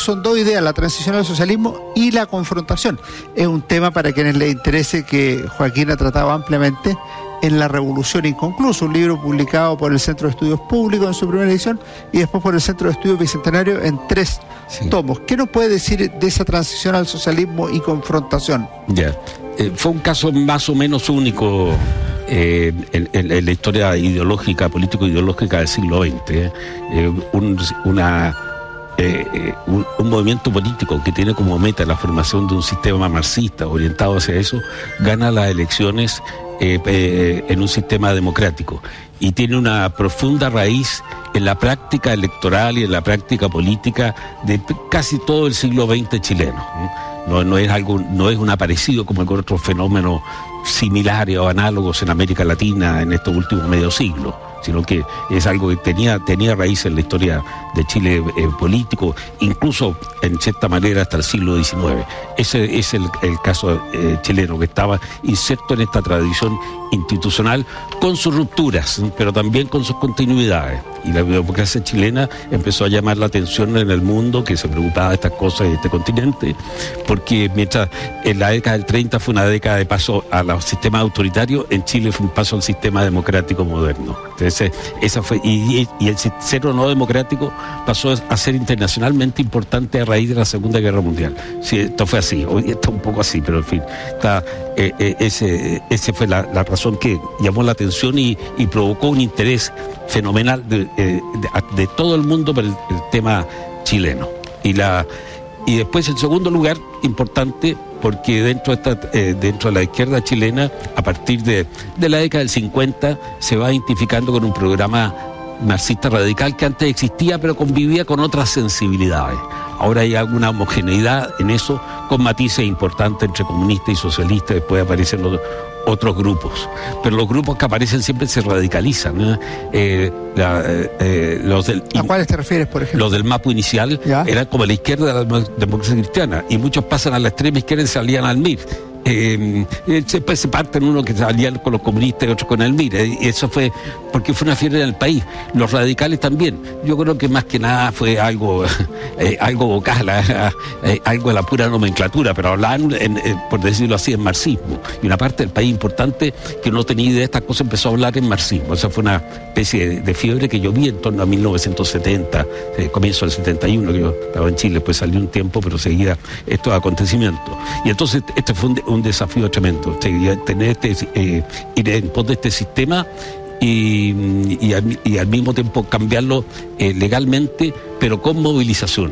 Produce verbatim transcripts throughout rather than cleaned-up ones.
son dos ideas, la transición al socialismo y la confrontación. Es un tema para quienes les interese que Joaquín ha tratado ampliamente en La Revolución Inconclusa, un libro publicado por el Centro de Estudios Públicos en su primera edición y después por el Centro de Estudios Bicentenario en tres sí. tomos. ¿Qué nos puede decir de esa transición al socialismo y confrontación? Ya, eh, fue un caso más o menos único eh, en, en, en la historia ideológica, político-ideológica del siglo veinte. Eh, un, una... Eh, eh, un, un movimiento político que tiene como meta la formación de un sistema marxista orientado hacia eso, gana las elecciones eh, eh, en un sistema democrático y tiene una profunda raíz en la práctica electoral y en la práctica política de casi todo el siglo veinte chileno. No, no es algo, no es un aparecido como con otros fenómenos similares o análogos en América Latina en estos últimos medio siglo, sino que es algo que tenía, tenía raíz en la historia de Chile eh, político, incluso en cierta manera hasta el siglo diecinueve. Ese es el, el caso eh, chileno, que estaba inserto en esta tradición institucional con sus rupturas, pero también con sus continuidades. Y la democracia chilena empezó a llamar la atención en el mundo, que se preocupaba de estas cosas de este continente, porque mientras en la década del treinta fue una década de paso a los sistemas autoritarios, en Chile fue un paso al sistema democrático moderno. Entonces, esa fue, y, y el cero no democrático pasó a ser internacionalmente importante a raíz de la Segunda Guerra Mundial. Sí, esto fue así, hoy está un poco así, pero en fin, está, eh, eh, ese, ese fue la, la razón que llamó la atención y, y provocó un interés fenomenal de, eh, de, de todo el mundo por el, el tema chileno. Y la y después, en segundo lugar, importante, porque dentro de, esta, eh, dentro de la izquierda chilena, a partir de, de la década del cincuenta, se va identificando con un programa marxista radical que antes existía, pero convivía con otras sensibilidades. Ahora hay alguna homogeneidad en eso, con matices importantes entre comunistas y socialistas. Después aparecen los otros grupos, pero los grupos que aparecen siempre se radicalizan, ¿eh? Eh, la, eh, los del, ¿A cuáles te refieres, por ejemplo? Los del MAPU inicial ¿Ya? eran como la izquierda de la democracia cristiana, y muchos pasan a la extrema izquierda y salían al M I R. Eh, después se parten unos que salían con los comunistas y otros con el M I R, y eso fue porque fue una fiebre del país. Los radicales también, yo creo que más que nada fue algo eh, algo vocal, eh, algo de la pura nomenclatura, pero hablaban, en, eh, por decirlo así, en marxismo, y una parte del país importante que no tenía idea de estas cosas empezó a hablar en marxismo. Esa fue una especie de, de fiebre que yo vi en torno a mil novecientos setenta, eh, comienzo del setenta y uno, que yo estaba en Chile, después salí un tiempo, pero seguía estos acontecimientos. Y entonces este fue un, un desafío tremendo, tener este, eh, ir en pos de este sistema y, y, al, y al mismo tiempo cambiarlo eh, legalmente, pero con movilización.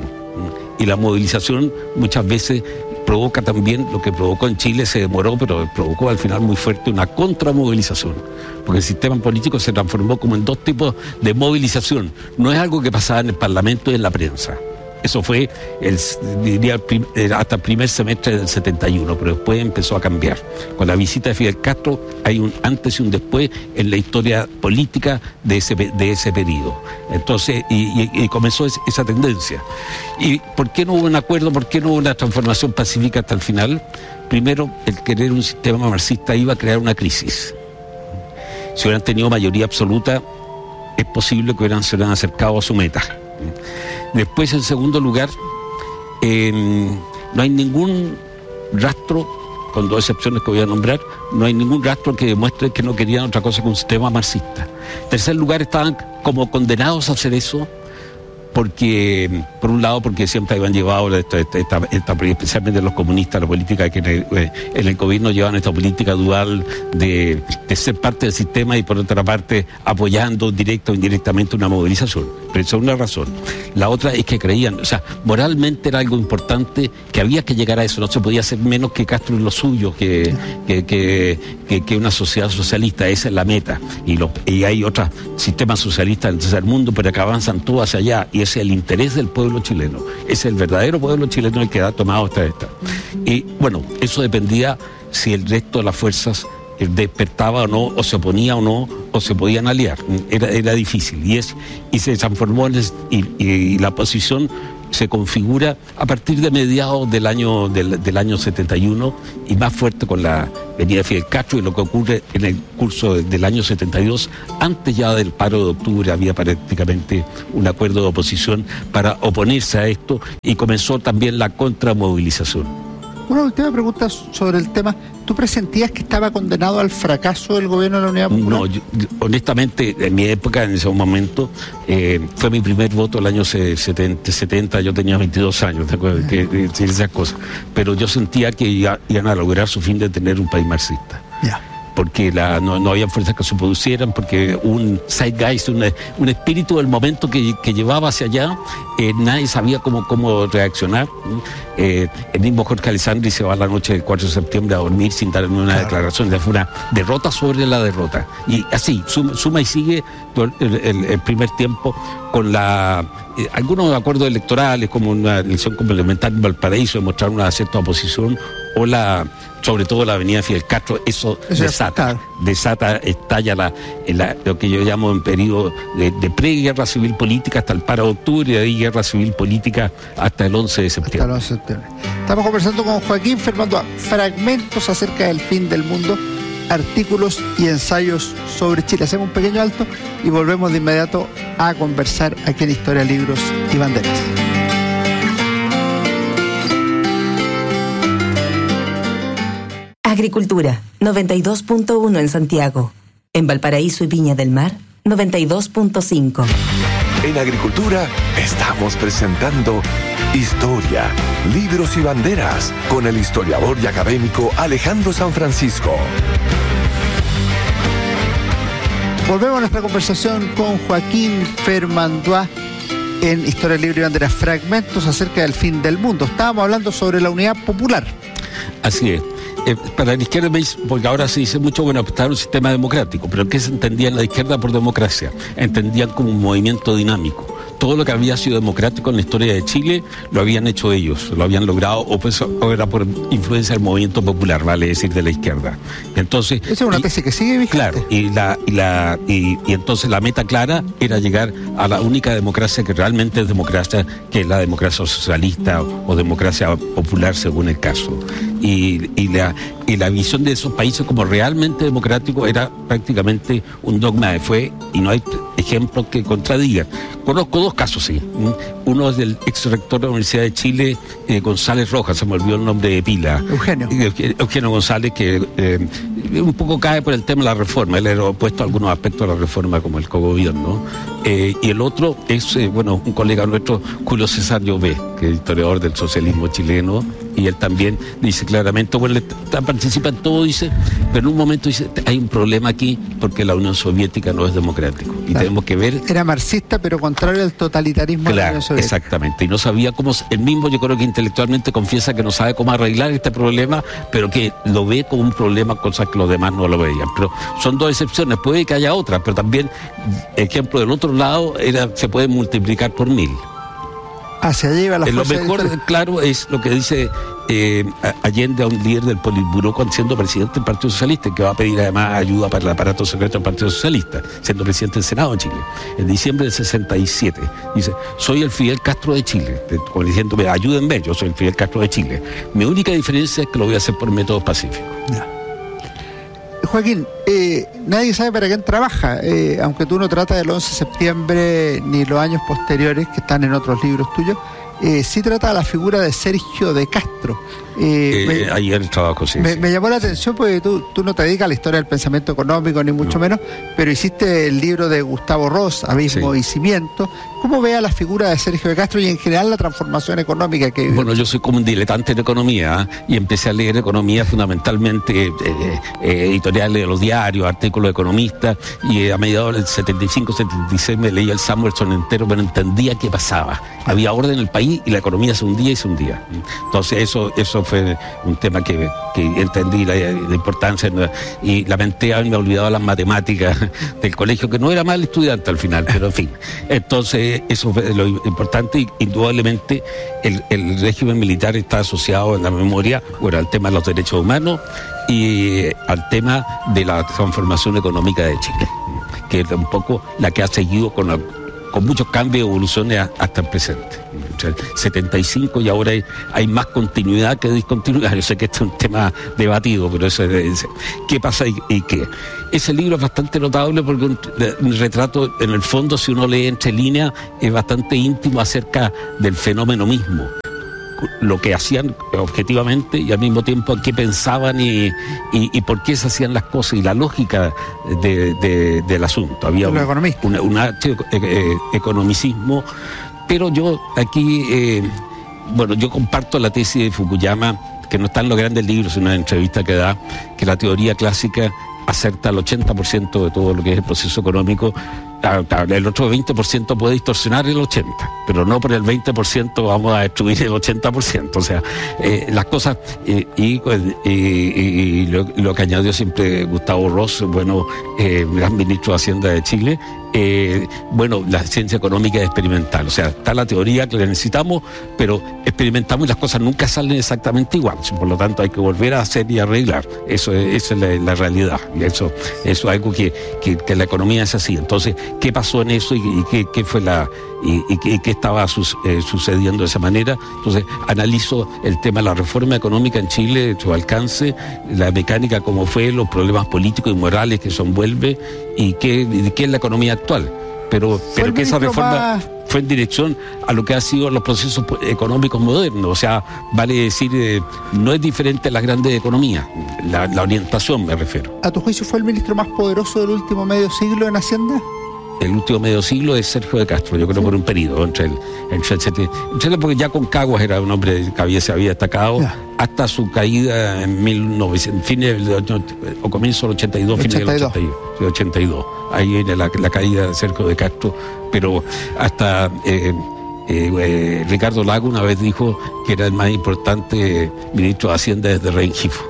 Y la movilización muchas veces provoca también, lo que provocó en Chile se demoró, pero provocó al final muy fuerte una contramovilización, porque el sistema político se transformó como en dos tipos de movilización. No es algo que pasaba en el Parlamento y en la prensa. Eso fue, el, diría, hasta el primer semestre del setenta y uno, pero después empezó a cambiar. Con la visita de Fidel Castro hay un antes y un después en la historia política de ese, de ese periodo. Entonces, y, y, y comenzó es, esa tendencia. ¿Y por qué no hubo un acuerdo? ¿Por qué no hubo una transformación pacífica hasta el final? Primero, el querer un sistema marxista iba a crear una crisis. Si hubieran tenido mayoría absoluta, es posible que hubieran, se hubieran acercado a su meta. Después, en segundo lugar, eh, no hay ningún rastro, con dos excepciones que voy a nombrar, no hay ningún rastro que demuestre que no querían otra cosa que un sistema marxista. En tercer lugar, estaban como condenados a hacer eso, porque, por un lado, porque siempre habían llevado, esta, esta, esta, especialmente los comunistas, la política que en el, en el gobierno llevan esta política dual de, de ser parte del sistema y por otra parte apoyando directa o indirectamente una movilización. Pero esa es una razón. La otra es que creían, o sea, moralmente era algo importante, que había que llegar a eso, no se podía hacer menos que Castro en lo suyo, que, que, que, que, que una sociedad socialista, esa es la meta. Y, lo, y hay otros sistemas socialistas en el tercer mundo, pero que avanzan todos hacia allá, y ese es el interés del pueblo chileno, es el verdadero pueblo chileno el que ha tomado esta esta. Y bueno, eso dependía si el resto de las fuerzas despertaba o no, o se oponía o no, o se podían aliar. Era, era difícil, y es y se transformó en el, y, y la posición se configura a partir de mediados del año del, del año setenta y uno y más fuerte con la venida Fidel Castro y lo que ocurre en el curso del año setenta y dos. Antes ya del paro de octubre había prácticamente un acuerdo de oposición para oponerse a esto y comenzó también la contramovilización. Una última pregunta sobre el tema. ¿Tú presentías que estaba condenado al fracaso del gobierno de la Unidad Popular? No, yo, honestamente, en mi época, en ese momento, eh, fue mi primer voto el año setenta, yo tenía veintidós años, ¿te acuerdas? Que, decir esas cosas. Pero yo sentía que iba, iban a lograr su fin de tener un país marxista. Ya. Porque la, no, no había fuerzas que se producieran, porque un zeitgeist, un, un espíritu del momento que, que llevaba hacia allá, eh, nadie sabía cómo, cómo reaccionar. Eh, el mismo Jorge Alessandri se va la noche del cuatro de septiembre a dormir sin dar una claro. declaración, fue una derrota sobre la derrota. Y así, suma, suma y sigue el, el, el primer tiempo con la... Eh, algunos acuerdos electorales, como una elección complementaria en Valparaíso, demostraron una cierta oposición, o la... sobre todo la avenida Fidel Castro, eso, eso desata, desata, estalla la, la, lo que yo llamo en periodo de, de pre-guerra civil política hasta el paro de octubre y de ahí guerra civil política hasta el once de septiembre. Hasta el once de septiembre. Estamos conversando con Joaquín Fernando, fragmentos acerca del fin del mundo, artículos y ensayos sobre Chile. Hacemos un pequeño alto y volvemos de inmediato a conversar aquí en Historia, Libros y Banderas. Agricultura, noventa y dos punto uno en Santiago. En Valparaíso y Viña del Mar, noventa y dos punto cinco. En Agricultura estamos presentando Historia, Libros y Banderas con el historiador y académico Alejandro San Francisco. Volvemos a nuestra conversación con Joaquín Fernando en Historia, Libros y Banderas, fragmentos acerca del fin del mundo. Estábamos hablando sobre la Unidad Popular. Así es. Eh, para la izquierda, porque ahora se dice mucho, bueno, está un sistema democrático, pero ¿qué se entendía en la izquierda por democracia? Entendían como un movimiento dinámico. Todo lo que había sido democrático en la historia de Chile lo habían hecho ellos, lo habían logrado, o, pues, o era por influencia del movimiento popular, vale decir, de la izquierda. Entonces, esa es una tesis que sigue vigente. Claro, y, la, y, la, y, y entonces la meta clara era llegar a la única democracia que realmente es democracia, que es la democracia socialista o, o democracia popular, según el caso. Y, y, la, y la visión de esos países como realmente democráticos era prácticamente un dogma de fe, y no hay ejemplos que contradigan. Conozco dos casos, sí. Uno es del ex rector de la Universidad de Chile, eh, González Rojas, se me olvidó el nombre de pila. Eugenio. Eugenio González, que eh, un poco cae por el tema de la reforma. Él era opuesto a algunos aspectos de la reforma, como el cogobierno. Eh, y el otro es, eh, bueno, un colega nuestro, Julio César Llobé, que es historiador del socialismo chileno, y él también dice claramente, bueno, participa en todo, dice, pero en un momento dice, hay un problema aquí porque la Unión Soviética no es democrático. Y claro, tenemos que ver... Era marxista, pero contrario al totalitarismo claro, de la Unión Soviética. Exactamente, y no sabía cómo, él mismo yo creo que intelectualmente confiesa que no sabe cómo arreglar este problema, pero que lo ve como un problema, cosas que los demás no lo veían. Pero son dos excepciones, puede que haya otras, pero también, ejemplo del otro lado, era, se puede multiplicar por mil. Hacia allí va la Lo mejor, de... claro, es lo que dice eh, Allende a un líder del Politburó cuando siendo presidente del Partido Socialista, que va a pedir además ayuda para el aparato secreto del Partido Socialista, siendo presidente del Senado de Chile, en diciembre del sesenta y siete. Dice, soy el Fidel Castro de Chile, como diciéndome, ayúdenme, yo soy el Fidel Castro de Chile. Mi única diferencia es que lo voy a hacer por métodos pacíficos. Ya. Joaquín, eh, nadie sabe para quién trabaja, eh, aunque tú no tratas del once de septiembre ni los años posteriores, que están en otros libros tuyos, eh, sí trata de la figura de Sergio de Castro. Eh, eh, me, ayer trabajo, sí. Me, sí. me llamó la atención porque tú, tú no te dedicas a la historia del pensamiento económico, ni mucho no. menos, pero hiciste el libro de Gustavo Ross, Abismo sí. y Cimiento. ¿Cómo ve a la figura de Sergio de Castro y en general la transformación económica que vive? Bueno, yo soy como un diletante en economía, ¿eh? y empecé a leer economía fundamentalmente, eh, eh, editoriales de los diarios, artículos de economistas, y eh, a mediados del setenta y cinco, setenta y seis me leía el Samuelson entero, pero entendía qué pasaba. Había orden en el país y la economía se hundía y se hundía. Entonces eso, eso fue un tema que, que entendí la, la importancia, y lamenté haberme olvidado las matemáticas del colegio, que no era mal estudiante al final, pero en fin. Entonces eso fue lo importante, y indudablemente el, el régimen militar está asociado en la memoria, bueno, al tema de los derechos humanos y al tema de la transformación económica de Chile, que es un poco la que ha seguido con la con muchos cambios y evoluciones hasta el presente. Entre el setenta y cinco y ahora hay, hay más continuidad que discontinuidad. Yo sé que este es un tema debatido, pero eso es, ¿qué pasa y, y qué? Ese libro es bastante notable porque un, un retrato, en el fondo, si uno lee entre líneas, es bastante íntimo acerca del fenómeno mismo, lo que hacían objetivamente y al mismo tiempo qué pensaban y, y, y por qué se hacían las cosas y la lógica de, de, del asunto. Había un, un, un arte, eh, economicismo, pero yo aquí, eh, bueno, yo comparto la tesis de Fukuyama, que no está en los grandes libros, en una entrevista que da, que la teoría clásica acerta al ochenta por ciento de todo lo que es el proceso económico. El otro veinte por ciento puede distorsionar el ochenta por ciento, pero no por el veinte por ciento vamos a destruir el ochenta por ciento. O sea, eh, las cosas, eh, y, y, y lo, lo que añadió siempre Gustavo Ross, bueno, eh, gran ministro de Hacienda de Chile, eh, bueno, la ciencia económica es experimental. O sea, está la teoría que la necesitamos, pero experimentamos y las cosas nunca salen exactamente igual. Por lo tanto, hay que volver a hacer y arreglar. Eso es, esa es la, la realidad. Y eso, eso es algo que, que, que la economía es así. Entonces, ¿qué pasó en eso y, y qué, qué fue la y, y, y qué estaba sus, eh, sucediendo de esa manera? Entonces, analizo el tema de la reforma económica en Chile, su alcance, la mecánica cómo fue, los problemas políticos y morales que eso envuelve y qué, y qué es la economía actual. Pero, pero que esa reforma más... fue en dirección a lo que han sido los procesos económicos modernos. O sea, vale decir, eh, no es diferente a las grandes economías, la, la orientación me refiero. ¿A tu juicio fue el ministro más poderoso del último medio siglo en Hacienda? El último medio siglo es Sergio de Castro, yo creo, sí, por un periodo, entre el, entre el, entre el porque ya con Caguas era un hombre que había, se había destacado, yeah, hasta su caída en mil novecientos, fines del, o comienzo del ochenta y dos, fines del ochenta y dos, ochenta y dos. Ahí viene la, la caída de Sergio de Castro, pero hasta eh, eh, eh, Ricardo Lago una vez dijo que era el más importante ministro de Hacienda desde Rengifo,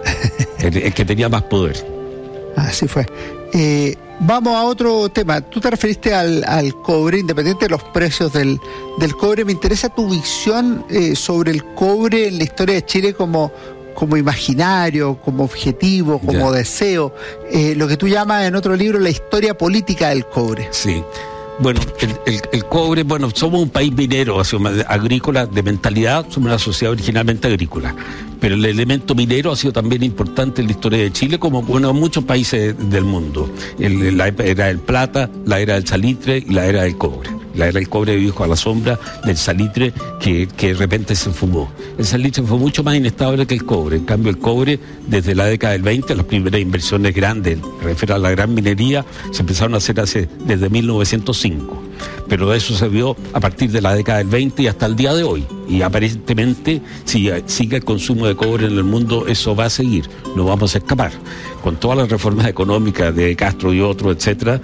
el, el que tenía más poder. Así fue. Eh, vamos a otro tema. Tú te referiste al, al cobre, independiente de los precios del, del cobre. Me interesa tu visión eh, sobre el cobre en la historia de Chile como, como imaginario, como objetivo, como yeah. deseo. Eh, lo que tú llamas en otro libro la historia política del cobre. Sí. Bueno, el, el, el cobre, bueno, somos un país minero, agrícola, de mentalidad, somos una sociedad originalmente agrícola, pero el elemento minero ha sido también importante en la historia de Chile, como bueno, en muchos países del mundo. El, la era del plata, la era del salitre y la era del cobre. La era del cobre vivió a la sombra del salitre que, que de repente se fumó. El salitre fue mucho más inestable que el cobre. En cambio, el cobre, desde la década del veinte, las primeras inversiones grandes, me refiero a la gran minería, se empezaron a hacer hace, desde mil novecientos cinco. Pero eso se vio a partir de la década del veinte y hasta el día de hoy. Y aparentemente, si sigue el consumo de cobre en el mundo, eso va a seguir. No vamos a escapar. Con todas las reformas económicas de Castro y otros, etcétera,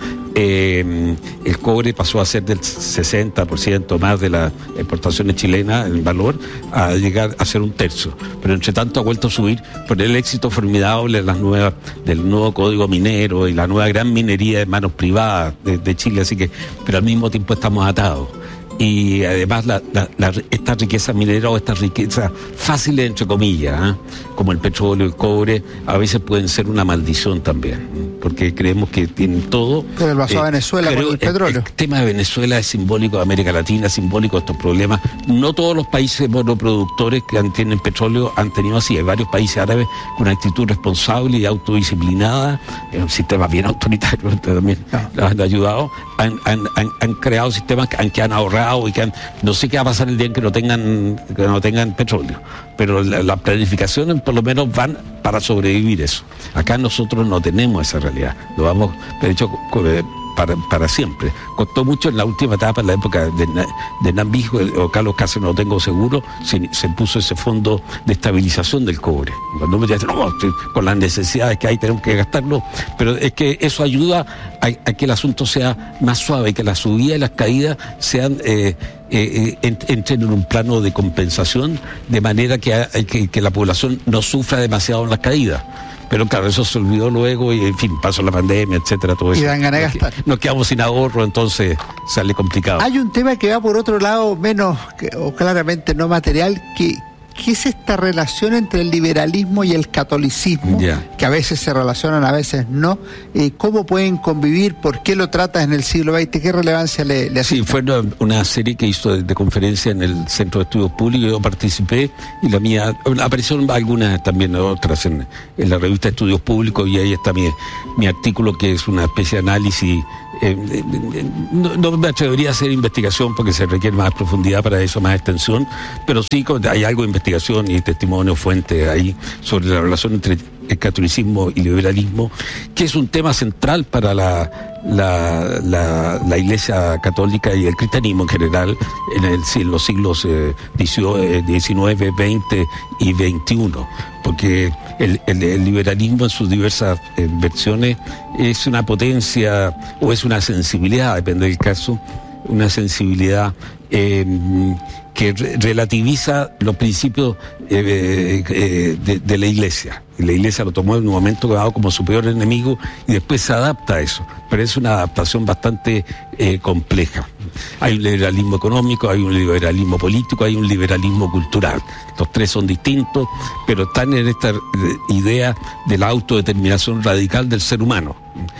eh, el cobre pasó a ser del sesenta por ciento más de las exportaciones chilenas en valor, a llegar a ser un tercio. Pero entre tanto ha vuelto a subir por el éxito formidable de las nuevas, del nuevo código minero y la nueva gran minería de manos privadas de, de Chile. Así que, pero al mismo tiempo estamos atados. Y además la, la, la, esta riqueza minera o esta riqueza fácil entre comillas, ¿eh? como el petróleo, el cobre, a veces pueden ser una maldición también, porque creemos que tienen todo. Pero el pasó a eh, Venezuela con el petróleo. El, el tema de Venezuela es simbólico de América Latina, es simbólico de estos problemas. No todos los países monoproductores que han, tienen petróleo han tenido así. Hay varios países árabes con una actitud responsable y autodisciplinada, en un sistema bien autoritario también no. los han ayudado, han, han, han, han creado sistemas que han, que han ahorrado y que han, no sé qué va a pasar el día en que no tengan que no tengan petróleo, pero la, la planificación por lo menos van para sobrevivir eso. Acá nosotros no tenemos esa realidad, lo vamos, de hecho, para, para siempre. Costó mucho en la última etapa, en la época de, de Nambijo o Carlos Cáceres, no lo tengo seguro, se, se puso ese fondo de estabilización del cobre. Cuando uno dice, no, con las necesidades que hay tenemos que gastarlo, pero es que eso ayuda a, a que el asunto sea más suave, que la subida y las caídas sean eh, eh, entren en un plano de compensación, de manera que, que, que la población no sufra demasiado en las caídas. Pero claro, eso se olvidó luego y en fin, pasó la pandemia, etcétera, todo eso. Y dan ganas de gastar. Nos quedamos sin ahorro, entonces sale complicado. Hay un tema que va por otro lado, menos, que, o claramente no material, que, ¿qué es esta relación entre el liberalismo y el catolicismo? Yeah. Que a veces se relacionan, a veces no. Eh, ¿Cómo pueden convivir? ¿Por qué lo tratas en el siglo veinte? ¿Qué relevancia le, le asiste? Sí, fue una, una serie que hizo de, de conferencia en el Centro de Estudios Públicos. Yo participé y la mía, aparecieron algunas también otras en, en la revista de Estudios Públicos, y ahí está mi, mi artículo, que es una especie de análisis. Eh, eh, no, no me atrevería a hacer investigación porque se requiere más profundidad para eso, más extensión, pero sí hay algo de investigación y testimonio, fuente ahí sobre la relación entre el catolicismo y liberalismo, que es un tema central para la, la, la, la Iglesia Católica y el cristianismo en general en, el, en los siglos eh, diecinueve, veinte y veintiuno, porque el, el, el liberalismo en sus diversas eh, versiones es una potencia o es una sensibilidad, depende del caso, una sensibilidad eh, que re relativiza los principios eh, eh, de, de la Iglesia. Y la Iglesia lo tomó en un momento dado como su peor enemigo y después se adapta a eso, pero es una adaptación bastante eh, compleja. Hay un liberalismo económico, hay un liberalismo político, hay un liberalismo cultural. Los tres son distintos, pero están en esta idea de la autodeterminación radical del ser humano.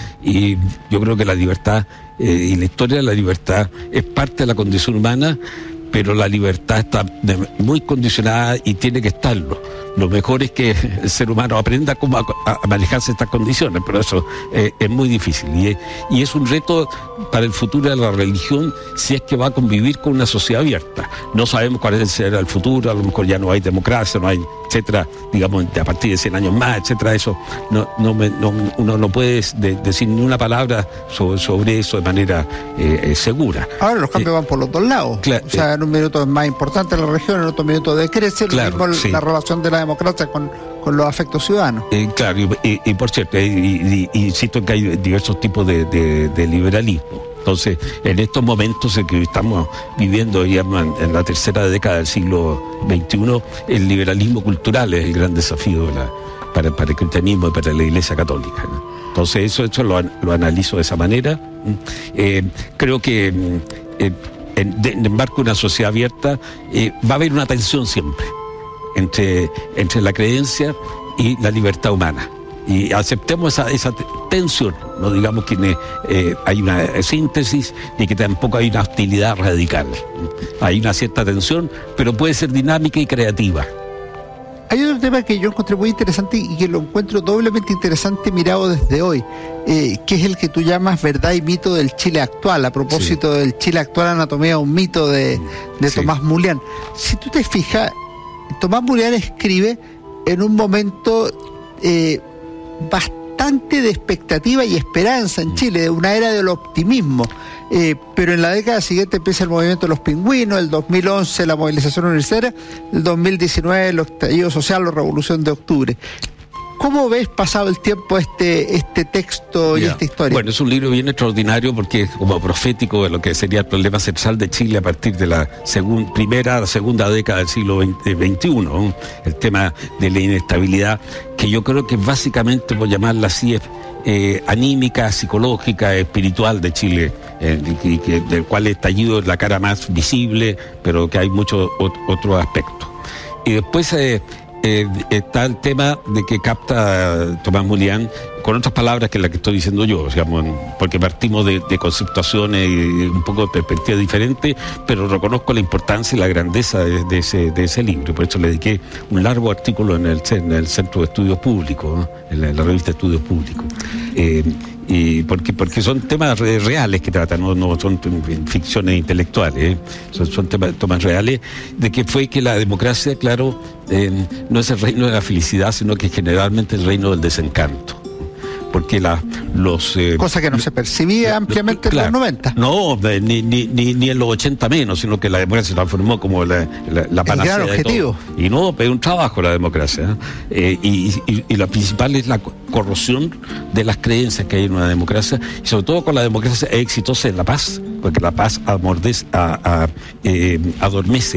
Y yo creo que la libertad eh, y la historia de la libertad es parte de la condición humana, pero la libertad está muy condicionada y tiene que estarlo. Lo mejor es que el ser humano aprenda cómo a, a manejarse estas condiciones, pero eso eh, es muy difícil y es, y es un reto para el futuro de la religión, si es que va a convivir con una sociedad abierta. No sabemos cuál será el futuro, a lo mejor ya no hay democracia, no hay, etcétera, digamos, a partir de cien años más, etcétera. Eso no, no, me, no uno no puede de, decir ni una palabra sobre, sobre eso de manera eh, eh, segura. Ahora los cambios eh, van por los dos lados. Claro, o sea, eh, en un minuto es más importante la región, en otro minuto decrece, claro, lo mismo sí. La relación de la democracia con, con los afectos ciudadanos. Eh, claro, y, y, y por cierto, y, y, y insisto que hay diversos tipos de, de, de liberalismo. Entonces, en estos momentos en que estamos viviendo ya en la tercera década del siglo veintiuno, el liberalismo cultural es el gran desafío de la, para, para el cristianismo y para la Iglesia Católica, ¿no? Entonces, eso, eso lo, lo analizo de esa manera. Eh, creo que eh, en, de, en el marco de una sociedad abierta eh, va a haber una tensión siempre entre, entre la creencia y la libertad humana. Y aceptemos esa, esa tensión, no digamos que eh, hay una síntesis ni que tampoco hay una hostilidad radical. Hay una cierta tensión, pero puede ser dinámica y creativa. Hay otro tema que yo encontré muy interesante y que lo encuentro doblemente interesante mirado desde hoy, eh, que es el que tú llamas verdad y mito del Chile actual, a propósito sí. del Chile actual, anatomía, un mito de, de sí. Tomás Mulián. Si tú te fijas, Tomás Mulián escribe en un momento eh, bastante de expectativa y esperanza en Chile, de una era del optimismo, eh, pero en la década siguiente empieza el movimiento de los pingüinos, el dos mil once la movilización universitaria, el dos mil diecinueve el estallido social, la revolución de octubre. ¿Cómo ves pasado el tiempo este este texto y yeah. esta historia? Bueno, es un libro bien extraordinario porque es como profético de lo que sería el problema central de Chile a partir de la segun, primera a la segunda década del siglo veintiuno, ¿no? El tema de la inestabilidad, que yo creo que básicamente, por llamarla así, es eh, anímica, psicológica, espiritual de Chile, eh, y que, del cual el estallido es la cara más visible, pero que hay muchos otros aspectos. Y después Eh, Eh, está el tema de que capta Tomás Mulián con otras palabras que la que estoy diciendo yo, digamos, porque partimos de, de conceptuaciones y un poco de perspectiva diferente, pero reconozco la importancia y la grandeza de, de, ese, de ese libro, y por eso le dediqué un largo artículo en el, en el Centro de Estudios Públicos, ¿no? en, la, en la revista de Estudios Públicos. Eh, y porque porque son temas reales que tratan, no, no son ficciones intelectuales, ¿eh? son, son temas, temas reales, de que fue que la democracia, claro, eh, no es el reino de la felicidad, sino que generalmente es el reino del desencanto. Porque la, los... Eh, Cosa que no se percibía ampliamente claro, en los noventa. No, ni, ni, ni, ni en los ochenta menos, sino que la democracia se transformó como la, la, la panacea el gran objetivo. De todo. Y no, es un trabajo la democracia. ¿eh? Eh, y, y, y la principal es la corrosión de las creencias que hay en una democracia, y sobre todo con la democracia es exitosa en la paz, porque la paz amordece, a, a, eh, adormece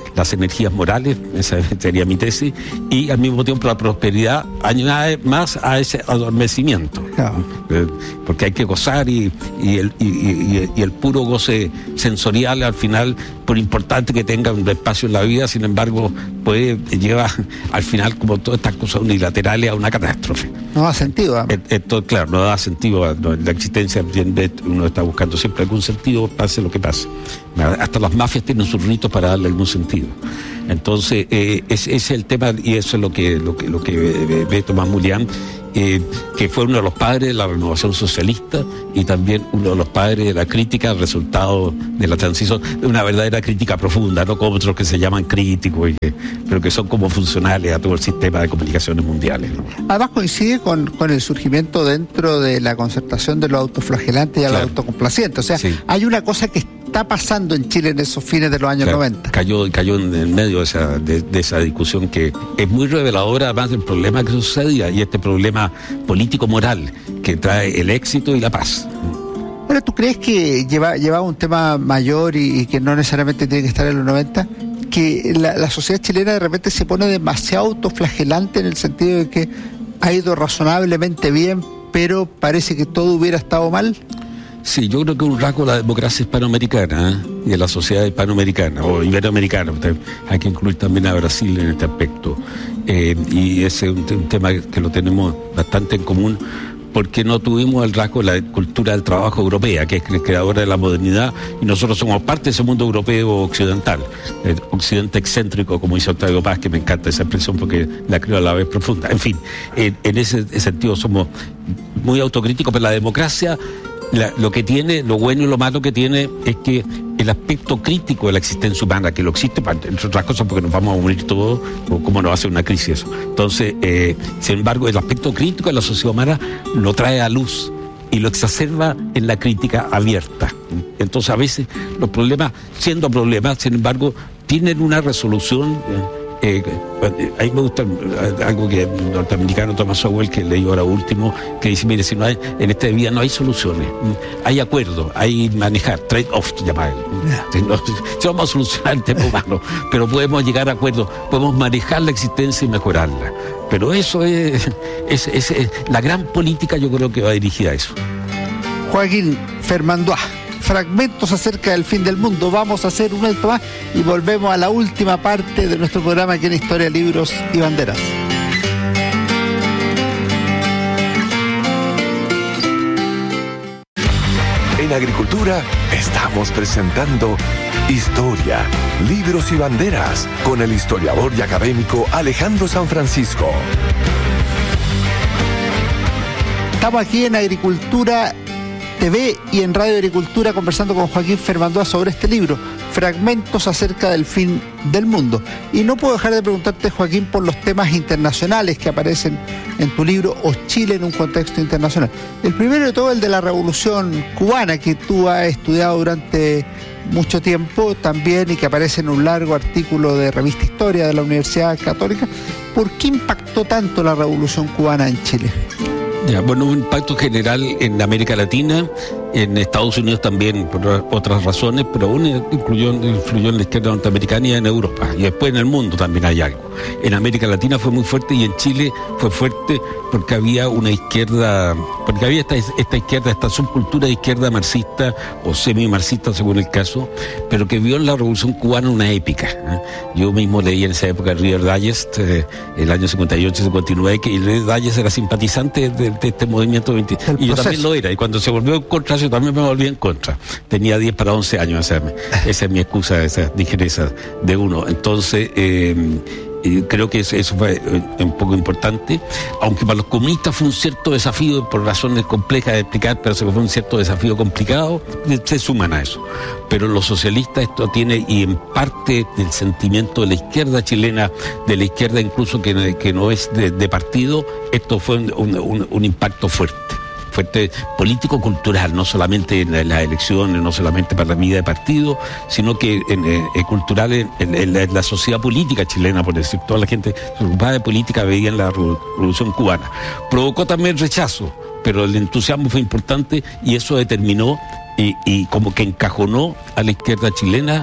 las energías morales, esa sería mi tesis, y al mismo tiempo la prosperidad añade más a ese adormecimiento. Claro. Eh, porque hay que gozar y, y, el, y, y, y el puro goce sensorial al final, por importante que tenga un espacio en la vida, sin embargo, puede llevar al final, como todas estas cosas unilaterales, a una catástrofe. No da sentido. ¿eh? Esto, claro, no da sentido. No, la existencia, uno está buscando siempre algún sentido, pase lo que pase. Hasta las mafias tienen sus ritos para darle algún sentido. Entonces, eh, ese es el tema, y eso es lo que, lo que, lo que ve, ve Tomás Mulián, eh, que fue uno de los padres de la renovación socialista y también uno de los padres de la crítica al resultado de la transición, de una verdadera crítica profunda, no como otros que se llaman críticos, y que, pero que son como funcionales a todo el sistema de comunicaciones mundiales, ¿no? Además coincide con, con el surgimiento dentro de la concertación de los autoflagelantes y a los claro. autocomplacientes. O sea, sí. hay una cosa que está pasando en Chile en esos fines de los años claro, noventa. Cayó, cayó en el medio de esa, de, de esa discusión que es muy reveladora además del problema que sucedía, y este problema político-moral que trae el éxito y la paz. Pero ¿tú crees que lleva, lleva un tema mayor y, y que no necesariamente tiene que estar en los noventa? Que la, la sociedad chilena de repente se pone demasiado autoflagelante en el sentido de que ha ido razonablemente bien, pero parece que todo hubiera estado mal. Sí, yo creo que un rasgo de la democracia hispanoamericana, ¿eh? y de la sociedad hispanoamericana o iberoamericana. Hay que incluir también a Brasil en este aspecto. Eh, y ese es un, un tema que lo tenemos bastante en común, porque no tuvimos el rasgo de la cultura del trabajo europea, que es creadora de la modernidad, y nosotros somos parte de ese mundo europeo occidental, el occidente excéntrico, como dice Octavio Paz, que me encanta esa expresión porque la creo a la vez profunda. En fin, en, en ese sentido somos muy autocríticos, pero la democracia, La, lo que tiene, lo bueno y lo malo que tiene es que el aspecto crítico de la existencia humana, que lo existe, entre otras cosas porque nos vamos a morir todos, o cómo nos hace una crisis eso. Entonces, eh, sin embargo, el aspecto crítico de la sociedad humana lo trae a luz y lo exacerba en la crítica abierta. Entonces, a veces los problemas, siendo problemas, sin embargo, tienen una resolución. Eh, eh, a mí me gusta eh, algo que el norteamericano Thomas Sowell, que leí ahora último, que dice, mire, si no hay, en esta vida no hay soluciones, hay acuerdos, hay manejar, trade-off, llama él. Yeah. Si, no, si vamos a solucionar el tema humano, pero podemos llegar a acuerdos, podemos manejar la existencia y mejorarla. Pero eso es, es, es, es la gran política, yo creo que va dirigida a eso. Joaquín Fermandois, fragmentos acerca del fin del mundo. Vamos a hacer un alto más y volvemos a la última parte de nuestro programa aquí en Historia, Libros y Banderas. En Agricultura estamos presentando Historia, Libros y Banderas con el historiador y académico Alejandro San Francisco. Estamos aquí en Agricultura T V y en Radio Agricultura conversando con Joaquín Fermandois sobre este libro, Fragmentos acerca del fin del mundo. Y no puedo dejar de preguntarte, Joaquín, por los temas internacionales que aparecen en tu libro, o Chile en un contexto internacional. El primero de todo, el de la Revolución Cubana, que tú has estudiado durante mucho tiempo también y que aparece en un largo artículo de Revista Historia de la Universidad Católica. ¿Por qué impactó tanto la Revolución Cubana en Chile? Ya, bueno, un impacto general en América Latina, en Estados Unidos también por otras razones, pero aún incluyó, influyó en la izquierda norteamericana y en Europa, y después en el mundo también hay algo. En América Latina fue muy fuerte y en Chile fue fuerte porque había una izquierda, porque había esta, esta izquierda, esta subcultura de izquierda marxista o semi-marxista según el caso, pero que vio en la Revolución Cubana una épica, ¿eh? Yo mismo leí en esa época Reader Digest, eh, el año cincuenta y ocho cincuenta y nueve, que Reader Digest era simpatizante de, de este movimiento veinte, y yo también lo era, y cuando se volvió en contra yo también me volví en contra. Tenía diez para once años, esa, esa es mi excusa, esa ligereza de uno. Entonces, eh, eh, creo que eso, eso fue eh, un poco importante, aunque para los comunistas fue un cierto desafío, por razones complejas de explicar, pero fue un cierto desafío complicado, se suman a eso. Pero los socialistas esto tiene, y en parte del sentimiento de la izquierda chilena, de la izquierda incluso que, que no es de, de partido, esto fue un, un, un impacto fuerte. fuerte político-cultural, no solamente en las elecciones, no solamente para la vida de partido, sino que en, en, en cultural en, en, en, la, en la sociedad política chilena, por decir, toda la gente preocupada de política veía en la Revolución Cubana. Provocó también rechazo, pero el entusiasmo fue importante y eso determinó y, y como que encajonó a la izquierda chilena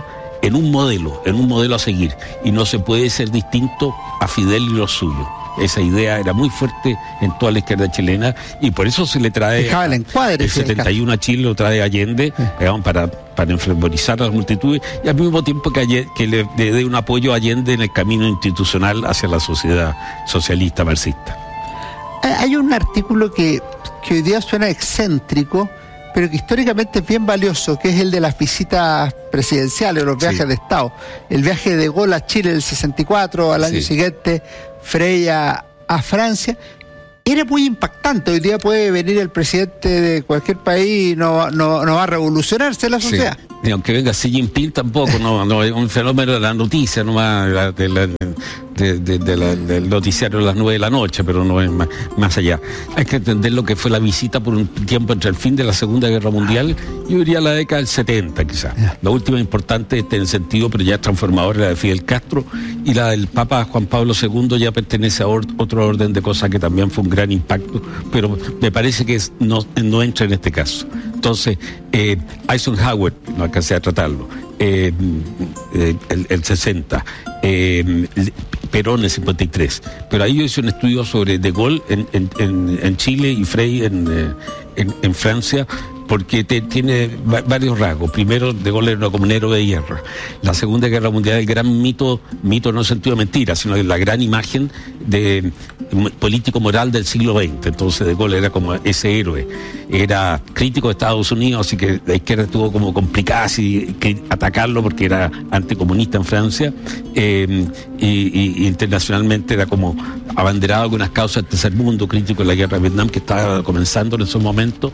en un modelo, en un modelo a seguir, y no se puede ser distinto a Fidel y los suyos. Esa idea era muy fuerte en toda la izquierda chilena y por eso se le trae Dejaba el encuadre, el setenta y uno a Chile, lo trae Allende, sí. digamos, para, para enfervorizar a las multitudes y al mismo tiempo que, Allende, que le, le dé un apoyo a Allende en el camino institucional hacia la sociedad socialista marxista. Hay un artículo que, que hoy día suena excéntrico, pero que históricamente es bien valioso, que es el de las visitas presidenciales, los viajes sí. de Estado. El viaje de Gaulle a Chile en el sesenta y cuatro, al año sí. siguiente Frey a, a Francia. Era muy impactante. Hoy día puede venir el presidente de cualquier país y no, no, no va a revolucionarse la sociedad. Sí. Y aunque venga Xi Jinping tampoco, no, no es un fenómeno de la noticia, nomás de, de, la, de, de, de la, del noticiario a las nueve de la noche, pero no es más, más allá. Hay que entender lo que fue la visita por un tiempo entre el fin de la Segunda Guerra Mundial y yo diría la década del setenta quizás. La última importante en el sentido, pero ya es transformadora, la de Fidel Castro, y la del Papa Juan Pablo segundo ya pertenece a or, otro orden de cosas que también fue un gran impacto, pero me parece que es, no, no entra en este caso. Entonces, eh, Eisenhower, no alcancé a tratarlo, eh, eh, el, el sesenta, eh, Perón el cincuenta y tres, pero ahí yo hice un estudio sobre De Gaulle en, en, en, en Chile y Frey en, eh, en, en Francia, porque te, tiene va, varios rasgos. Primero, De Gaulle era como un héroe de guerra. La Segunda Guerra Mundial, el gran mito, mito no en sentido de mentira, sino la gran imagen de político-moral del siglo veinte. Entonces De Gaulle era como ese héroe. Era crítico de Estados Unidos, así que la izquierda estuvo como complicada así, que atacarlo porque era anticomunista en Francia, eh, y, y, y internacionalmente era como abanderado con unas causas del tercer mundo, crítico de la guerra de Vietnam que estaba comenzando en esos momentos,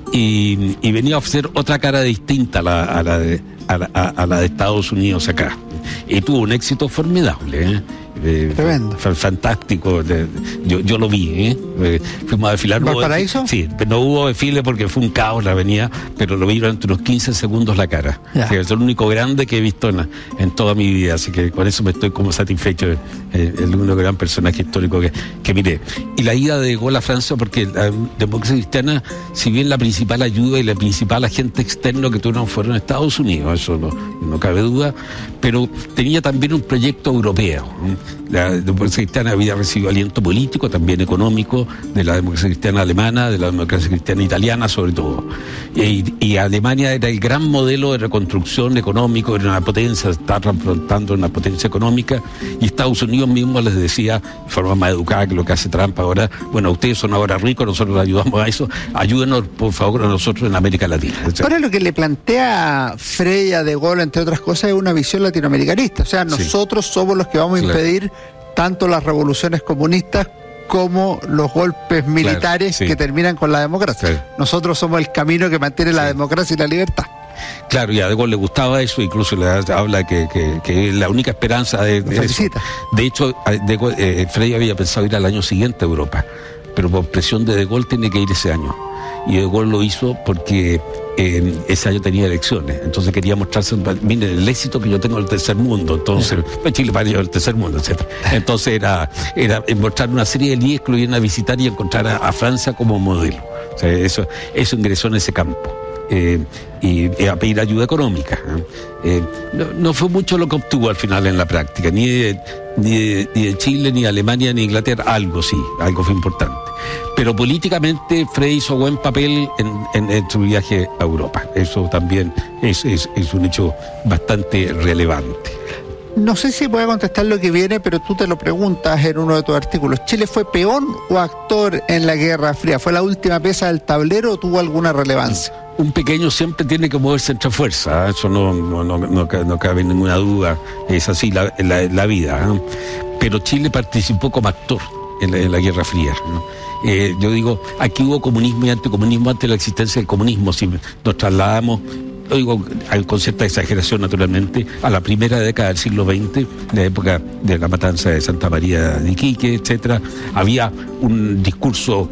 y, y venía a ofrecer otra cara distinta a la, a la, de, a la, a la de Estados Unidos acá. Y tuvo un éxito formidable, ¿eh? Eh, Tremendo. Fue fantástico. De, de, yo, yo lo vi, ¿eh? Eh, fuimos a desfilar. ¿Valparaíso? Sí, no hubo desfile porque fue un caos la avenida, pero lo vi durante unos quince segundos la cara. Que es el único grande que he visto en, en toda mi vida, así que con eso me estoy como satisfecho. Eh, el único gran personaje histórico que, que miré. Y la ida de Gaulle a Francia, porque la democracia cristiana, si bien la principal ayuda y la principal agente externo que tuvieron fueron Estados Unidos, eso no, no cabe duda, pero tenía también un proyecto europeo. La democracia cristiana había recibido aliento político, también económico, de la democracia cristiana alemana, de la democracia cristiana italiana sobre todo. Y, y Alemania era el gran modelo de reconstrucción económico, era una potencia, estaba afrontando una potencia económica, y Estados Unidos mismo les decía, de forma más educada que lo que hace Trump ahora, bueno, ustedes son ahora ricos, nosotros les ayudamos a eso, ayúdenos por favor a nosotros en América Latina. Ahora lo que le plantea Frey a De Gaulle, entre otras cosas, es una visión latinoamericanista, o sea, nosotros sí. somos los que vamos a impedir claro. tanto las revoluciones comunistas como los golpes militares claro, sí. que terminan con la democracia. Sí. Nosotros somos el camino que mantiene sí. la democracia y la libertad. Claro, y a De Gaulle le gustaba eso, incluso le habla que, que, que es la única esperanza de, de eso. De hecho, de Gaulle, eh, Frey había pensado ir al año siguiente a Europa, pero por presión de De Gaulle tiene que ir ese año. Y De Gaulle lo hizo porque eh, ese año tenía elecciones, entonces quería mostrarse, miren el éxito que yo tengo en el tercer mundo, entonces, pues Chile para el tercer mundo, etcétera. Entonces era, era mostrar una serie de líderes que lo iban a visitar y encontrar a, a Francia como modelo. O sea, eso, eso ingresó en ese campo. Eh, y, y a pedir ayuda económica. ¿eh? Eh, no, no fue mucho lo que obtuvo al final en la práctica, ni de, ni de, ni de Chile, ni de Alemania, ni de Inglaterra, algo sí, algo fue importante. Pero políticamente Frey hizo buen papel en, en, en su viaje a Europa. Eso también es, es, es un hecho bastante relevante. No sé si puede contestar lo que viene, pero tú te lo preguntas en uno de tus artículos. ¿Chile fue peón o actor en la Guerra Fría? ¿Fue la última pieza del tablero o tuvo alguna relevancia? Un pequeño siempre tiene que moverse entre fuerzas, ¿eh? Eso no, no, no, no, no cabe ninguna duda, es así la, la, la vida. ¿eh? Pero Chile participó como actor en la, en la Guerra Fría, ¿no? Eh, yo digo, aquí hubo comunismo y anticomunismo antes de la existencia del comunismo. Si nos trasladamos, lo digo con cierta exageración naturalmente, a la primera década del siglo veinte, la época de la matanza de Santa María de Iquique, etcétera, había un discurso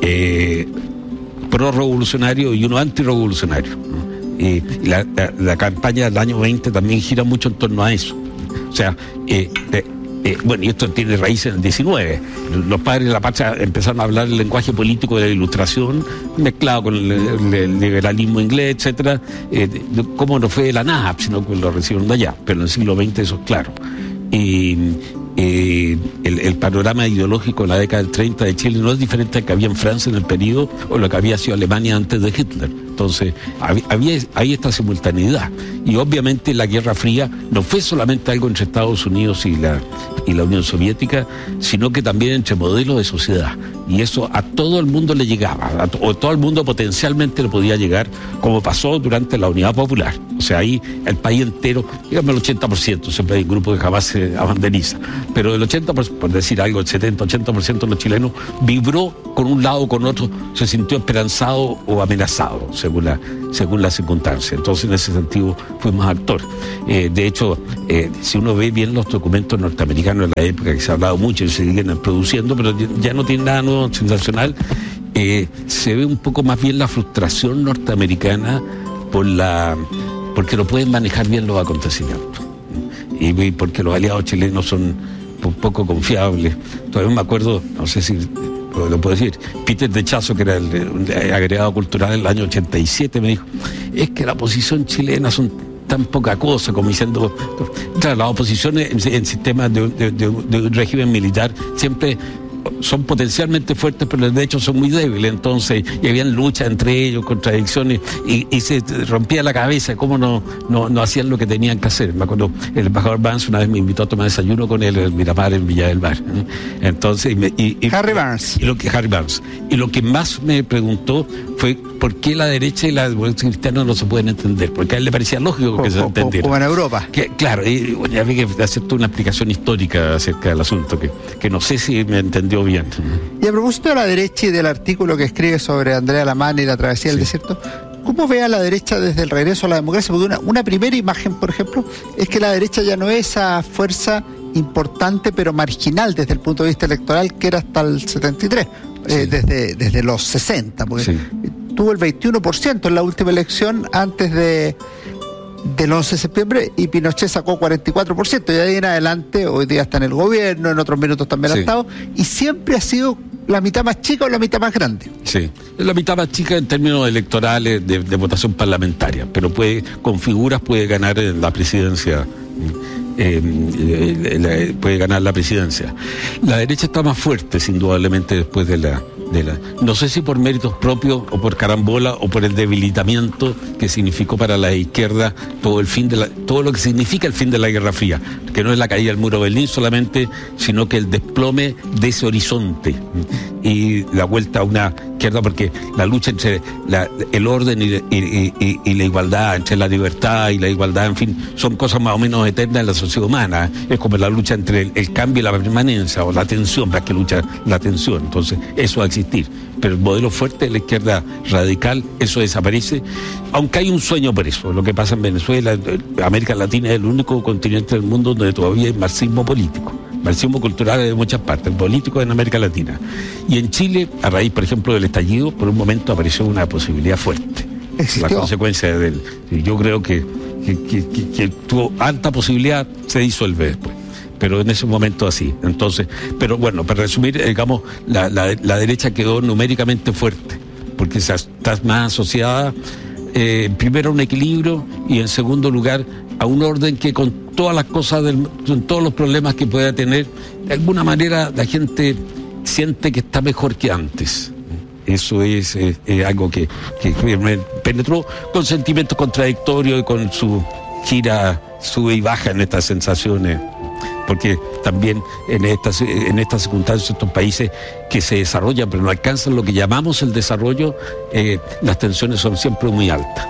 eh, pro-revolucionario y uno antirrevolucionario, ¿no? Y la, la, la campaña del año veinte también gira mucho en torno a eso. O sea, eh, eh, Eh, bueno, y esto tiene raíces en el diecinueve. Los padres de la patria empezaron a hablar el lenguaje político de la Ilustración, mezclado con el, el, el liberalismo inglés, etcétera. Eh, ¿Cómo no fue de la nada, sino que lo recibieron de allá? Pero en el siglo veinte eso es claro. Y eh, el, el panorama ideológico en la década del treinta de Chile no es diferente al que había en Francia en el periodo o lo que había sido Alemania antes de Hitler. Entonces, había ahí esta simultaneidad. Y obviamente la Guerra Fría no fue solamente algo entre Estados Unidos y la, y la Unión Soviética, sino que también entre modelos de sociedad. Y eso a todo el mundo le llegaba, a to, o todo el mundo potencialmente le podía llegar, como pasó durante la Unidad Popular. O sea, ahí el país entero, digamos el ochenta por ciento, siempre hay un grupo que jamás se abanderiza, pero el ochenta por ciento, por decir algo, el setenta, ochenta por ciento de los chilenos vibró con un lado o con otro, se sintió esperanzado o amenazado, según la, según la circunstancia. Entonces, en ese sentido, fuimos actor. Eh, de hecho, eh, si uno ve bien los documentos norteamericanos de la época, que se ha hablado mucho y se siguen produciendo, pero ya no tiene nada nuevo, sensacional, eh, se ve un poco más bien la frustración norteamericana por la porque no pueden manejar bien los acontecimientos. Y, y porque los aliados chilenos son un poco confiables. Todavía me acuerdo, no sé si lo puedo decir, Peter de Chazo, que era el, el agregado cultural en el año ochenta y siete, me dijo, es que la oposición chilena son tan poca cosa, como diciendo, claro, las oposiciones en, en sistemas de, de, de, de un régimen militar siempre son potencialmente fuertes, pero de hecho son muy débiles. Entonces, y habían luchas entre ellos, contradicciones, y, y se rompía la cabeza cómo no, no, no hacían lo que tenían que hacer. Me acuerdo, el embajador Barnes una vez me invitó a tomar desayuno con él en el Miramar, en Villa del Mar. Entonces, y me, y, y, Harry Barnes. Y lo que, Harry Barnes. Y lo que más me preguntó fue por qué la derecha y la democracia cristiana no se pueden entender, porque a él le parecía lógico que o, se entendiera. Como en Europa. Que, claro, y bueno, ya vi que hacer toda una explicación histórica acerca del asunto, que, que no sé si me entendió bien. Y a propósito de la derecha y del artículo que escribe sobre Andrea Lamán y la travesía sí. del desierto, ¿cómo ve a la derecha desde el regreso a la democracia? Porque una, una primera imagen, por ejemplo, es que la derecha ya no es esa fuerza importante pero marginal desde el punto de vista electoral que era hasta el setenta y tres, sí. eh, desde, desde los sesenta, porque sí. tuvo el veintiuno por ciento en la última elección antes de del once de septiembre y Pinochet sacó cuarenta y cuatro por ciento y de ahí en adelante hoy día está en el gobierno, en otros minutos también sí. ha estado, y siempre ha sido la mitad más chica o la mitad más grande. Sí, es la mitad más chica en términos electorales de, de votación parlamentaria, pero puede, con figuras puede ganar en la presidencia. Eh, eh, la, puede ganar la presidencia. La derecha está más fuerte, indudablemente, después de la, de la... No sé si por méritos propios o por carambola o por el debilitamiento que significó para la izquierda todo el fin de la, todo lo que significa el fin de la Guerra Fría, que no es la caída del muro de Berlín solamente, sino que el desplome de ese horizonte y la vuelta a una izquierda, porque la lucha entre la, el orden y, y, y, y la igualdad, entre la libertad y la igualdad, en fin, son cosas más o menos eternas en la sociedad humana. Es como la lucha entre el, el cambio y la permanencia, o la tensión, más que lucha la tensión. Entonces, eso va a existir. Pero el modelo fuerte de la izquierda radical, eso desaparece, aunque hay un sueño por eso. Lo que pasa en Venezuela, América Latina es el único continente del mundo donde todavía hay marxismo político. Marxismo cultural de muchas partes, el político en América Latina. Y en Chile, a raíz, por ejemplo, del estallido, por un momento apareció una posibilidad fuerte. ¿Existió? La consecuencia del... Yo creo que, que, que, que, que tuvo alta posibilidad, se disuelve después. Pero en ese momento así. Entonces, pero bueno, para resumir, digamos, la, la, la derecha quedó numéricamente fuerte, porque está más asociada, eh, primero a un equilibrio y en segundo lugar a un orden que con todas las cosas, del, con todos los problemas que pueda tener, de alguna manera la gente siente que está mejor que antes. Eso es, es, es algo que, que, que me penetró con sentimientos contradictorios y con su gira sube y baja en estas sensaciones, porque también en estas, en estas circunstancias, estos países que se desarrollan pero no alcanzan lo que llamamos el desarrollo, eh, las tensiones son siempre muy altas.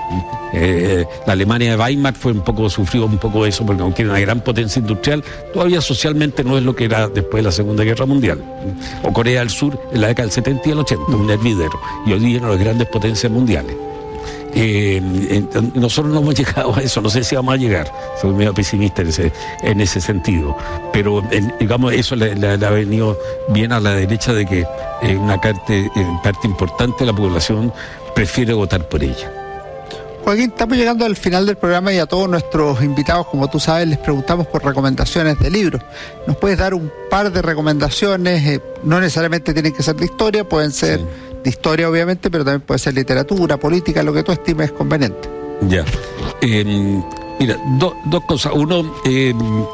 Eh, la Alemania de Weimar fue un poco, sufrió un poco eso, porque aunque era una gran potencia industrial, todavía socialmente no es lo que era después de la Segunda Guerra Mundial. O Corea del Sur en la década del setenta y el ochenta, un hervidero, y hoy día una de las grandes potencias mundiales. Eh, eh, nosotros no hemos llegado a eso, no sé si vamos a llegar, soy medio pesimista en ese, en ese sentido, pero eh, digamos eso le, le, le ha venido bien a la derecha, de que eh, una parte, eh, parte importante de la población prefiere votar por ella. Joaquín, estamos llegando al final del programa y a todos nuestros invitados, como tú sabes, les preguntamos por recomendaciones de libros. ¿Nos puedes dar un par de recomendaciones? Eh, no necesariamente tienen que ser de historia, pueden ser sí. de historia obviamente, pero también puede ser literatura, política, lo que tú estimes conveniente. Ya. Eh, mira, do, dos cosas. Uno, eh,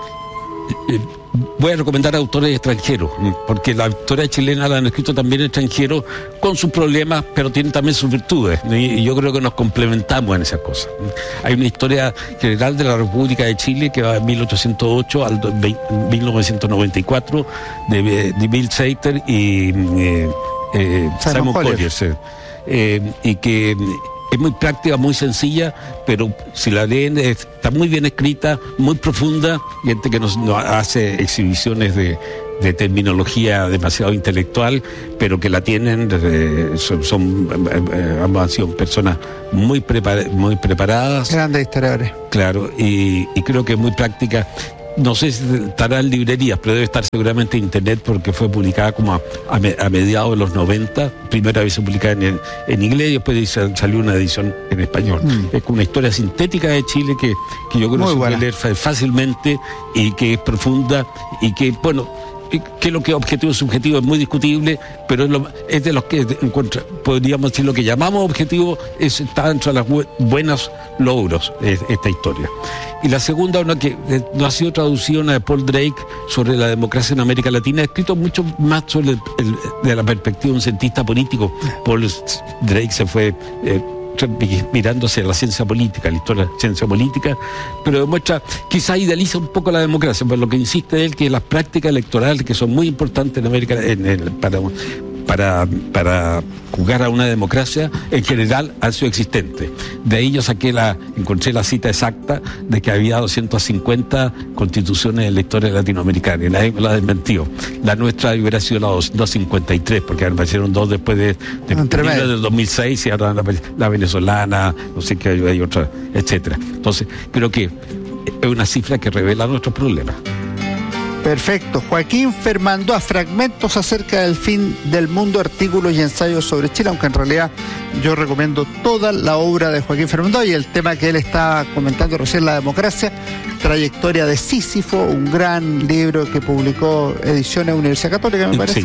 eh, voy a recomendar a autores extranjeros, porque la historia chilena la han escrito también extranjeros con sus problemas, pero tienen también sus virtudes, y yo creo que nos complementamos en esas cosas. Hay una historia general de la República de Chile que va de mil ochocientos ocho al mil novecientos noventa y cuatro de, de Bill Seiter y eh, eh, Simon, Simon Collier, sí. eh, y que es muy práctica, muy sencilla, pero si la leen está muy bien escrita, muy profunda, gente que nos, nos hace exhibiciones de, de terminología demasiado intelectual, pero que la tienen, eh, son, son eh, ambas han sido personas muy, prepar, muy preparadas. Grandes historiadores. Claro, y, y creo que es muy práctica. No sé si estará en librerías, pero debe estar seguramente en internet porque fue publicada como a, a, me, a mediados de los noventa. Primera vez publicada en, en inglés y después salió una edición en español. Mm. Es una historia sintética de Chile que, que yo creo que se puede leer fácilmente y que es profunda y que, bueno, que lo que es objetivo y subjetivo es muy discutible, pero es, lo, es de los que encuentra, podríamos decir, lo que llamamos objetivo es, está dentro de los bu buenos logros es, esta historia. Y la segunda, una que eh, no ha sido traducida, una de Paul Drake sobre la democracia en América Latina, ha escrito mucho más sobre el, el, de la perspectiva de un cientista político. Paul Drake se fue eh, mirándose a la ciencia política, la historia de la ciencia política, pero demuestra, quizá idealiza un poco la democracia, por lo que insiste él que las prácticas electorales, que son muy importantes en América, en, en, para, para, para jugar a una democracia, en general han sido existentes. De ahí yo saqué la, encontré la cita exacta de que había doscientas cincuenta constituciones en la historia latinoamericana, y nadie me la desmentió. La nuestra hubiera sido la doscientos cincuenta y tres, porque aparecieron dos después de, de del dos mil seis, y ahora la, la venezolana, no sé qué hay, hay otra, etcétera. Entonces, creo que es una cifra que revela nuestros problemas. Perfecto. Joaquín Fermandoa, fragmentos acerca del fin del mundo, artículos y ensayos sobre Chile, aunque en realidad yo recomiendo toda la obra de Joaquín Fermandoa y el tema que él está comentando recién, la democracia, trayectoria de Sísifo, un gran libro que publicó Ediciones Universidad Católica, me parece. Sí.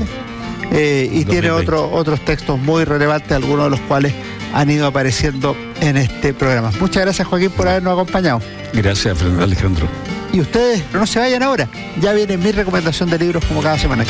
Eh, y tiene otro, otros textos muy relevantes, algunos de los cuales han ido apareciendo en este programa. Muchas gracias, Joaquín, por habernos acompañado. Gracias, Alejandro. Y ustedes, pero no se vayan ahora, ya viene mi recomendación de libros como cada semana.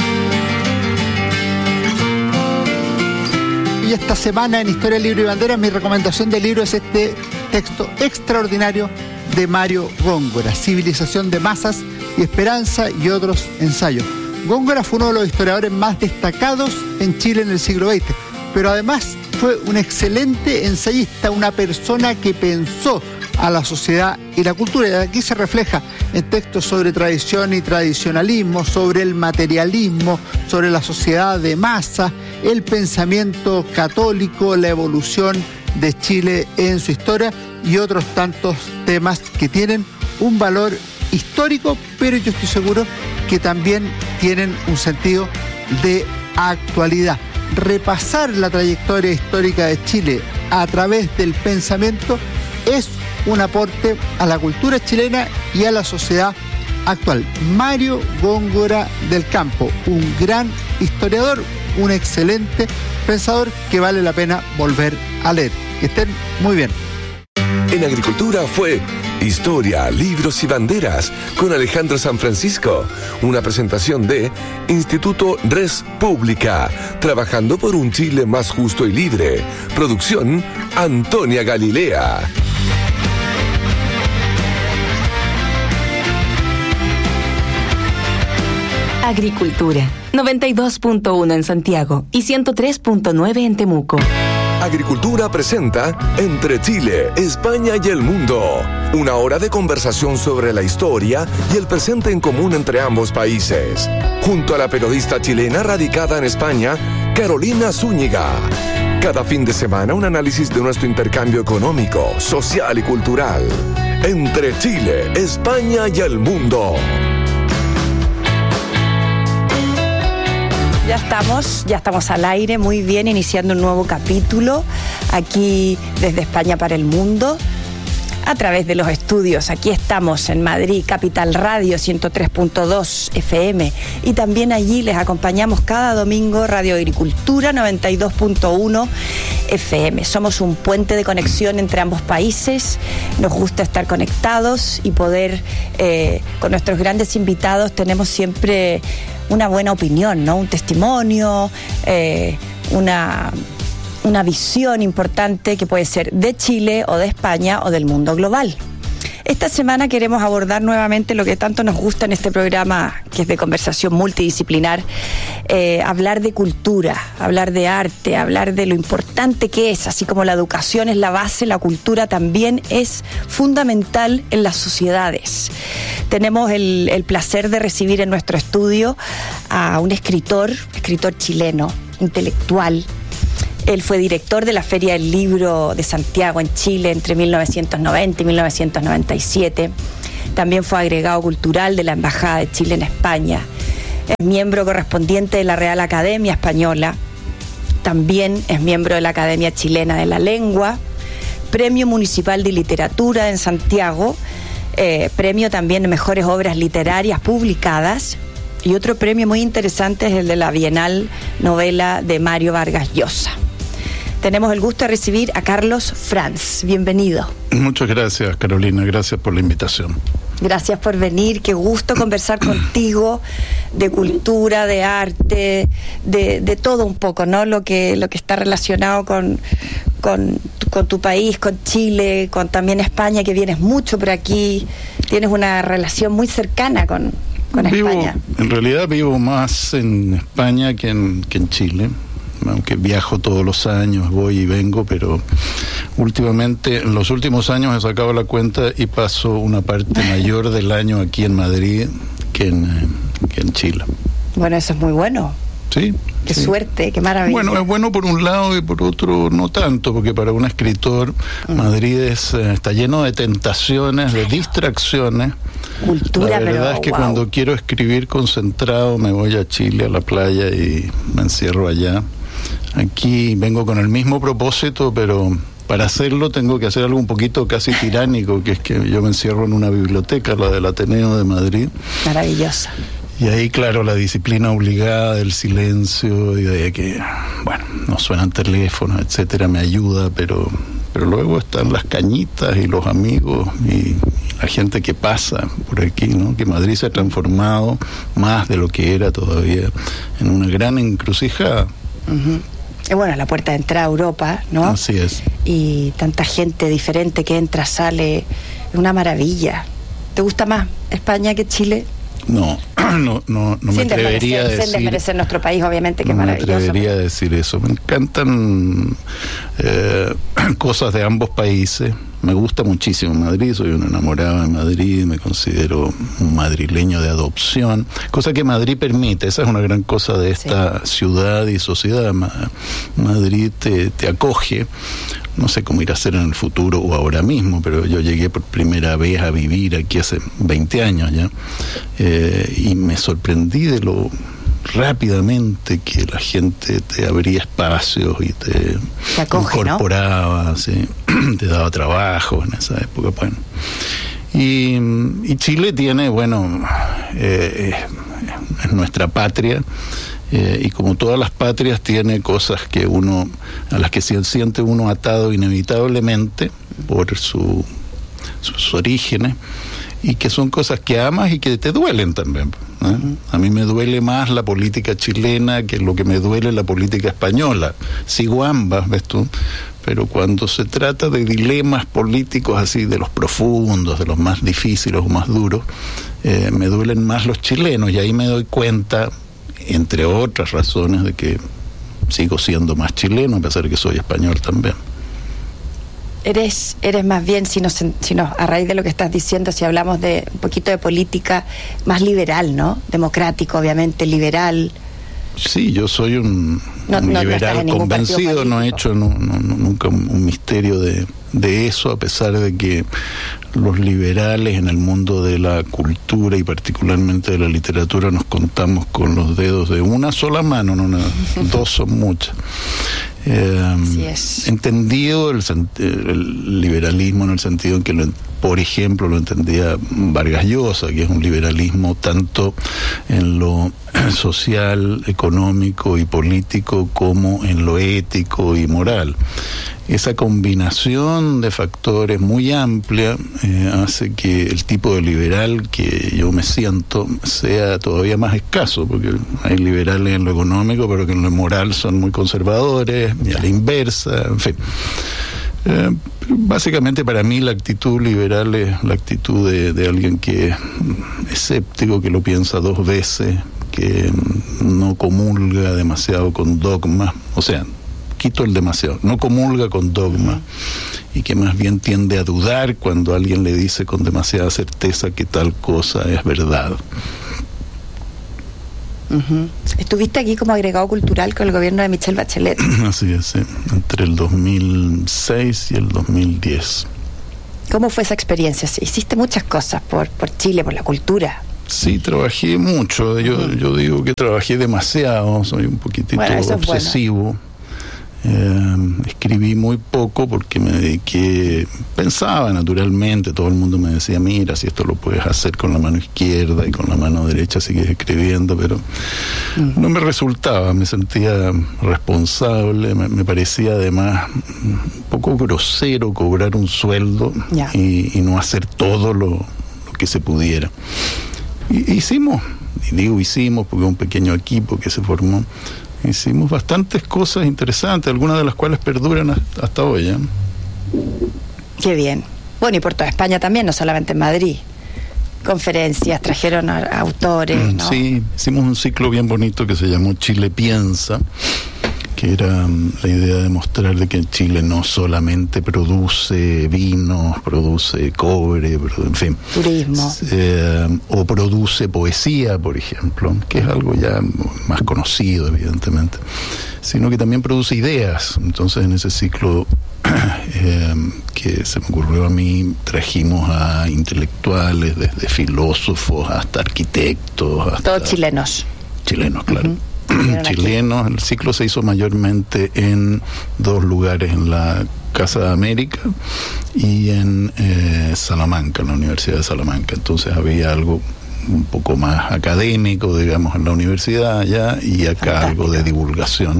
Y esta semana en Historia, Libro y Bandera, mi recomendación de libro es este texto extraordinario de Mario Góngora, Civilización de Masas y Esperanza y otros ensayos. Góngora fue uno de los historiadores más destacados en Chile en el siglo veinte, pero además fue un excelente ensayista, una persona que pensó a la sociedad y la cultura, y aquí se refleja en textos sobre tradición y tradicionalismo, sobre el materialismo, sobre la sociedad de masa, el pensamiento católico, la evolución de Chile en su historia y otros tantos temas que tienen un valor histórico, pero yo estoy seguro que también tienen un sentido de actualidad. Repasar la trayectoria histórica de Chile a través del pensamiento es un aporte a la cultura chilena y a la sociedad actual. Mario Góngora del Campo, un gran historiador, un excelente pensador que vale la pena volver a leer. Que estén muy bien. En Agricultura fue Historia, Libros y Banderas con Alejandro San Francisco. Una presentación de Instituto Res Pública, trabajando por un Chile más justo y libre. Producción Antonia Galilea. Agricultura, noventa y dos punto uno en Santiago y ciento tres punto nueve en Temuco. Agricultura presenta Entre Chile, España y el Mundo. Una hora de conversación sobre la historia y el presente en común entre ambos países. Junto a la periodista chilena radicada en España, Carolina Zúñiga. Cada fin de semana un análisis de nuestro intercambio económico, social y cultural. Entre Chile, España y el Mundo. Ya ya estamos, ya estamos al aire, muy bien, iniciando un nuevo capítulo aquí desde España para el mundo, a través de los estudios. Aquí estamos en Madrid, Capital Radio ciento tres punto dos F M, y también allí les acompañamos cada domingo Radio Agricultura noventa y dos punto uno F M. Somos un puente de conexión entre ambos países. Nos gusta estar conectados y poder, eh, con nuestros grandes invitados, tenemos siempre una buena opinión, ¿no? Un testimonio, eh, una... una visión importante que puede ser de Chile o de España o del mundo global. Esta semana queremos abordar nuevamente lo que tanto nos gusta en este programa, que es de conversación multidisciplinar, eh, hablar de cultura, hablar de arte, hablar de lo importante que es, así como la educación es la base, la cultura también es fundamental en las sociedades. Tenemos el, el placer de recibir en nuestro estudio a un escritor, escritor chileno, intelectual. Él fue director de la Feria del Libro de Santiago en Chile entre mil novecientos noventa y mil novecientos noventa y siete. También fue agregado cultural de la Embajada de Chile en España. Es miembro correspondiente de la Real Academia Española. También es miembro de la Academia Chilena de la Lengua. Premio Municipal de Literatura en Santiago. Eh, premio también de Mejores Obras Literarias Publicadas. Y otro premio muy interesante es el de la Bienal Novela de Mario Vargas Llosa. Tenemos el gusto de recibir a Carlos Franz. Bienvenido. Muchas gracias, Carolina. Gracias por la invitación. Gracias por venir. Qué gusto conversar contigo de cultura, de arte, de, de todo un poco, ¿no? Lo que, lo que está relacionado con, con, con tu país, con Chile, con también España, que vienes mucho por aquí. Tienes una relación muy cercana con, con vivo, España. En realidad vivo más en España que en, que en Chile. Aunque viajo todos los años, voy y vengo, pero últimamente, en los últimos años he sacado la cuenta y paso una parte mayor del año aquí en Madrid que en, eh, que en Chile. Bueno, eso es muy bueno. Sí. Qué sí. suerte, qué maravilla. Bueno, es bueno por un lado y por otro no tanto, porque para un escritor mm. Madrid es, eh, está lleno de tentaciones, de distracciones. Cultura, la verdad pero, es que wow. Cuando quiero escribir concentrado me voy a Chile, a la playa, y me encierro allá. Aquí vengo con el mismo propósito, pero para hacerlo tengo que hacer algo un poquito casi tiránico, que es que yo me encierro en una biblioteca, la del Ateneo de Madrid. Maravillosa. Y ahí, claro, la disciplina obligada del silencio y de que, bueno, no suenan teléfonos, etcétera, me ayuda, pero, pero luego están las cañitas y los amigos y la gente que pasa por aquí, ¿no? Que Madrid se ha transformado más de lo que era todavía en una gran encrucijada. Uh-huh. Y bueno, la puerta de entrada a Europa, ¿no? Así es. Y tanta gente diferente que entra, sale, es una maravilla. ¿Te gusta más España que Chile? No, no, no, no me atrevería a decir. Sin desmerecer nuestro país, obviamente, que no es maravilloso. No me atrevería a decir eso. Me encantan eh, cosas de ambos países. Me gusta muchísimo Madrid, soy un enamorado de Madrid, me considero un madrileño de adopción, cosa que Madrid permite. Esa es una gran cosa de esta sí. ciudad y sociedad. Madrid te, te acoge. No sé cómo irá a ser en el futuro o ahora mismo, pero yo llegué por primera vez a vivir aquí hace veinte años ya, eh, y me sorprendí de lo rápidamente que la gente te abría espacios y te, te acoge, incorporaba, ¿no? Sí, te daba trabajo en esa época. Bueno, y, y Chile tiene, bueno, eh, es nuestra patria. Eh, y como todas las patrias tiene cosas que uno a las que se siente uno atado inevitablemente por su, sus orígenes, y que son cosas que amas y que te duelen también, ¿eh? Uh-huh. A mí me duele más la política chilena que lo que me duele la política española. Sigo ambas, ¿ves tú? Pero cuando se trata de dilemas políticos así, de los profundos, de los más difíciles o más duros, eh, me duelen más los chilenos, y ahí me doy cuenta, entre otras razones, de que sigo siendo más chileno a pesar de que soy español también. Eres, eres más bien, si nos, si nos, a raíz de lo que estás diciendo, si hablamos de un poquito de política, más liberal, ¿no? Democrático, obviamente, liberal. Sí, yo soy un, no, un no, liberal no convencido, no he hecho no, no, nunca un, un misterio de, de eso, a pesar de que los liberales en el mundo de la cultura y particularmente de la literatura nos contamos con los dedos de una sola mano, no una, dos son muchas. Eh, es. Entendido el, el liberalismo en el sentido en que, lo, por ejemplo, lo entendía Vargas Llosa, que es un liberalismo tanto en lo social, económico y político como en lo ético y moral. Esa combinación de factores muy amplia eh, hace que el tipo de liberal que yo me siento sea todavía más escaso, porque hay liberales en lo económico, pero que en lo moral son muy conservadores, y a la inversa, en fin. Eh, básicamente para mí la actitud liberal es la actitud de, de alguien que es escéptico, que lo piensa dos veces, que no comulga demasiado con dogmas, o sea, quito el demasiado, no comulga con dogma, y que más bien tiende a dudar cuando alguien le dice con demasiada certeza que tal cosa es verdad. Uh-huh. Estuviste aquí como agregado cultural con el gobierno de Michelle Bachelet. Así es, sí, entre el dos mil seis y el dos mil diez. ¿Cómo fue esa experiencia? Hiciste muchas cosas por, por Chile, por la cultura. Sí, trabajé mucho. Yo, uh-huh. yo digo que trabajé demasiado, soy un poquitito bueno, obsesivo. Bueno. Eh, escribí muy poco porque me dediqué, pensaba naturalmente, todo el mundo me decía, mira, si esto lo puedes hacer con la mano izquierda y con la mano derecha sigues escribiendo, pero mm. no me resultaba, me sentía responsable, me, me parecía además un poco grosero cobrar un sueldo yeah. y, y no hacer todo lo, lo que se pudiera. Y, hicimos, y digo hicimos porque un pequeño equipo que se formó, hicimos bastantes cosas interesantes, algunas de las cuales perduran hasta hoy. ¿eh? Qué bien. Bueno, y por toda España también, no solamente en Madrid. Conferencias, trajeron a, a autores, ¿no? Sí, hicimos un ciclo bien bonito que se llamó Chile Piensa, que era um, la idea de mostrar de que Chile no solamente produce vinos, produce cobre, en fin. Turismo. Eh, o produce poesía, por ejemplo, que es algo ya más conocido, evidentemente, sino que también produce ideas. Entonces, en ese ciclo eh, que se me ocurrió a mí, trajimos a intelectuales, desde filósofos hasta arquitectos. Hasta todos chilenos. Chilenos, claro. Uh-huh. Chilenos. El ciclo se hizo mayormente en dos lugares, en la Casa de América y en eh, Salamanca, en la Universidad de Salamanca. Entonces había algo un poco más académico, digamos, en la universidad allá, y acá Fantástico. Algo de divulgación.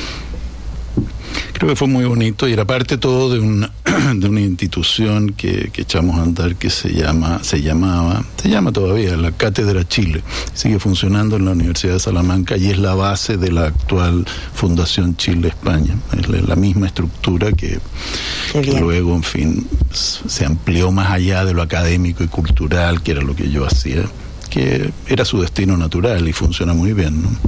Creo que fue muy bonito y era parte todo de una de una institución que, que echamos a andar que se llama se llamaba se llama todavía la Cátedra Chile. Sigue funcionando en la Universidad de Salamanca y es la base de la actual Fundación Chile España. Es la, la misma estructura que, que luego, en fin, se amplió más allá de lo académico y cultural, que era lo que yo hacía, que era su destino natural y funciona muy bien, ¿no?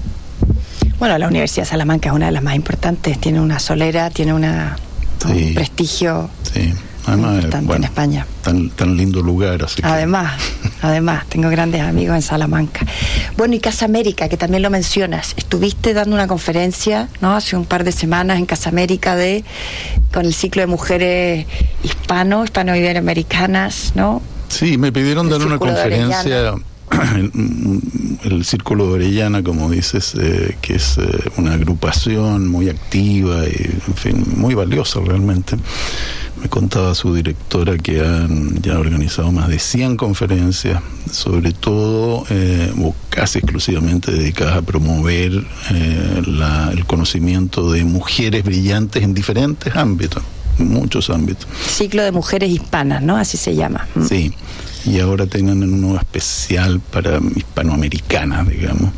Bueno, la Universidad de Salamanca es una de las más importantes, tiene una solera, tiene una, sí, un prestigio sí. Además, importante bueno, en España. Tan, tan lindo lugar, así Además, que... además, tengo grandes amigos en Salamanca. Bueno, y Casa América, que también lo mencionas, estuviste dando una conferencia, ¿no?, hace un par de semanas en Casa América de, con el ciclo de mujeres hispano, hispano-iberoamericanas, ¿no? Sí, me pidieron dar una conferencia... El, el Círculo de Orellana, como dices, eh, que es eh, una agrupación muy activa y, en fin, muy valiosa realmente. Me contaba su directora que han ya organizado más de cien conferencias, sobre todo eh, o casi exclusivamente dedicadas a promover eh, la, el conocimiento de mujeres brillantes en diferentes ámbitos, muchos ámbitos. Ciclo de mujeres hispanas, ¿no? Así se llama. Sí. Y ahora tengan uno especial para hispanoamericanas, digamos.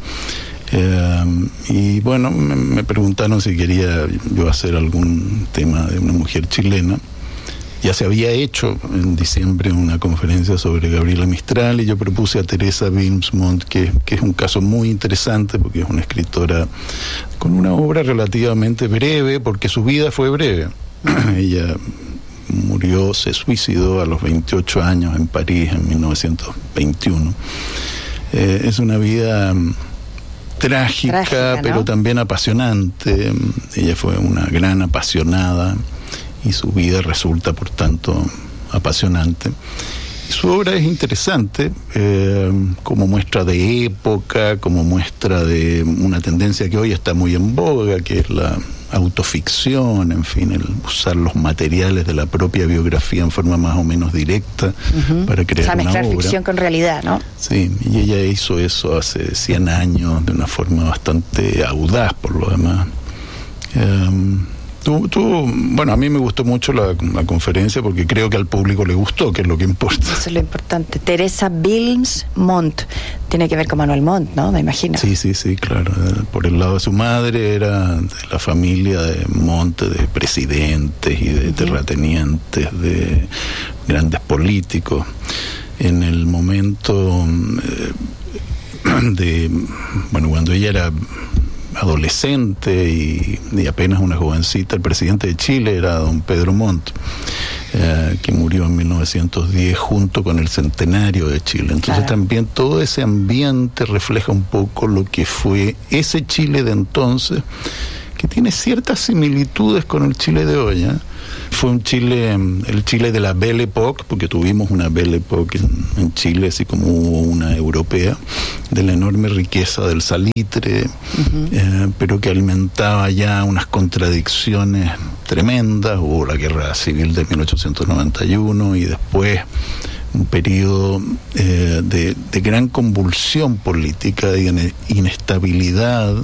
Eh, y bueno, me, me preguntaron si quería yo hacer algún tema de una mujer chilena. Ya se había hecho en diciembre una conferencia sobre Gabriela Mistral y yo propuse a Teresa Wilmsmont, que, que es un caso muy interesante porque es una escritora con una obra relativamente breve, porque su vida fue breve. Ella murió, se suicidó a los veintiocho años en París en mil novecientos veintiuno. Eh, es una vida um, trágica, trágica, ¿no?, pero también apasionante. Ella fue una gran apasionada y su vida resulta, por tanto, apasionante. Y su obra es interesante eh, como muestra de época, como muestra de una tendencia que hoy está muy en boga, que es la autoficción, en fin, el usar los materiales de la propia biografía en forma más o menos directa uh-huh. para crear una obra. O sea, mezclar ficción con realidad, ¿no? Sí, y ella hizo eso hace cien años de una forma bastante audaz, por lo demás. Um, Tú, tú, bueno, a mí me gustó mucho la, la conferencia porque creo que al público le gustó, que es lo que importa. Eso es lo importante. Teresa Wilms Montt, tiene que ver con Manuel Montt, ¿no? Me imagino. Sí, sí, sí, claro. Por el lado de su madre era de la familia de Montt, de presidentes y de uh-huh. terratenientes, de grandes políticos. En el momento eh, de, bueno, cuando ella era adolescente y, y apenas una jovencita, el presidente de Chile era don Pedro Montt, eh, que murió en mil novecientos diez junto con el centenario de Chile. Entonces claro. también todo ese ambiente refleja un poco lo que fue ese Chile de entonces, que tiene ciertas similitudes con el Chile de hoy, ¿eh? Fue un Chile, el Chile de la Belle Époque, porque tuvimos una Belle Époque en, en Chile, así como hubo una europea, de la enorme riqueza del salitre, uh-huh. eh, pero que alimentaba ya unas contradicciones tremendas. Hubo la guerra civil de mil ochocientos noventa y uno y después un periodo eh, de, de gran convulsión política y de inestabilidad,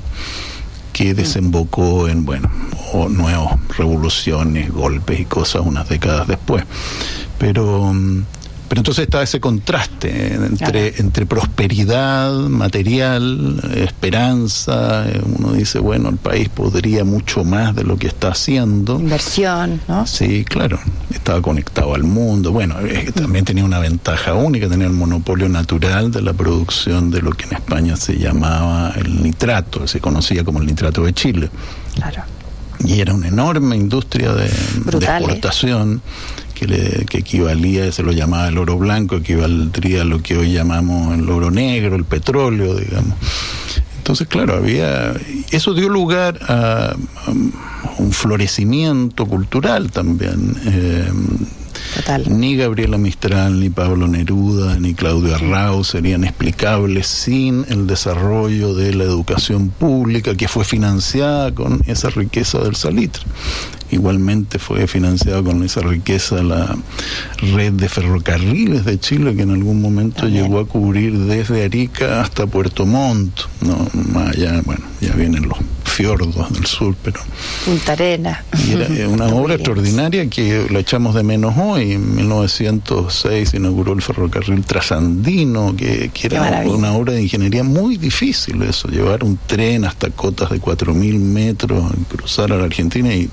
que desembocó en, bueno, o nuevas revoluciones, golpes y cosas unas décadas después. Pero, pero entonces está ese contraste entre, claro. entre prosperidad material, esperanza. Uno dice, bueno, el país podría mucho más de lo que está haciendo. Inversión, ¿no? Sí, claro. Estaba conectado al mundo. Bueno, eh, también tenía una ventaja única, tenía el monopolio natural de la producción de lo que en España se llamaba el nitrato, se conocía como el nitrato de Chile. Claro. Y era una enorme industria de, de exportación que, le, que equivalía, se lo llamaba el oro blanco, equivaldría a lo que hoy llamamos el oro negro, el petróleo, digamos. Entonces, claro, había, eso dio lugar a, a un florecimiento cultural también. Eh, Total. Ni Gabriela Mistral, ni Pablo Neruda, ni Claudio Arrau serían explicables sin el desarrollo de la educación pública, que fue financiada con esa riqueza del salitre. Igualmente fue financiada con esa riqueza la red de ferrocarriles de Chile, que en algún momento También. llegó a cubrir desde Arica hasta Puerto Montt, no más allá, bueno, ya vienen los fiordos del sur, pero Punta Arenas. Y era una obra extraordinaria que la echamos de menos hoy. En mil novecientos seis se inauguró el ferrocarril trasandino, que, que era una obra de ingeniería muy difícil, eso, llevar un tren hasta cotas de cuatro mil metros, cruzar a la Argentina y...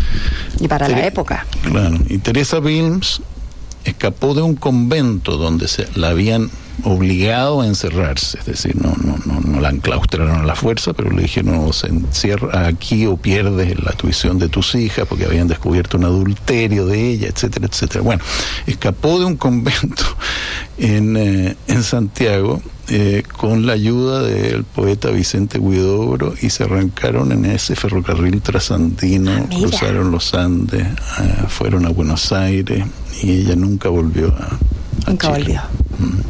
Y para Ter- la época. Claro, y Teresa Wilms escapó de un convento donde se la habían obligado a encerrarse, es decir, no no no, no la enclaustraron a la fuerza, pero le dijeron, no, se encierra aquí o pierdes la tuición de tus hijas, porque habían descubierto un adulterio de ella, etcétera, etcétera. Bueno, escapó de un convento en, eh, en Santiago eh, con la ayuda del poeta Vicente Huidobro, y se arrancaron en ese ferrocarril trasandino, ah, cruzaron los Andes, eh, fueron a Buenos Aires, y ella nunca volvió a, a Nunca Chile. volvió. Mm.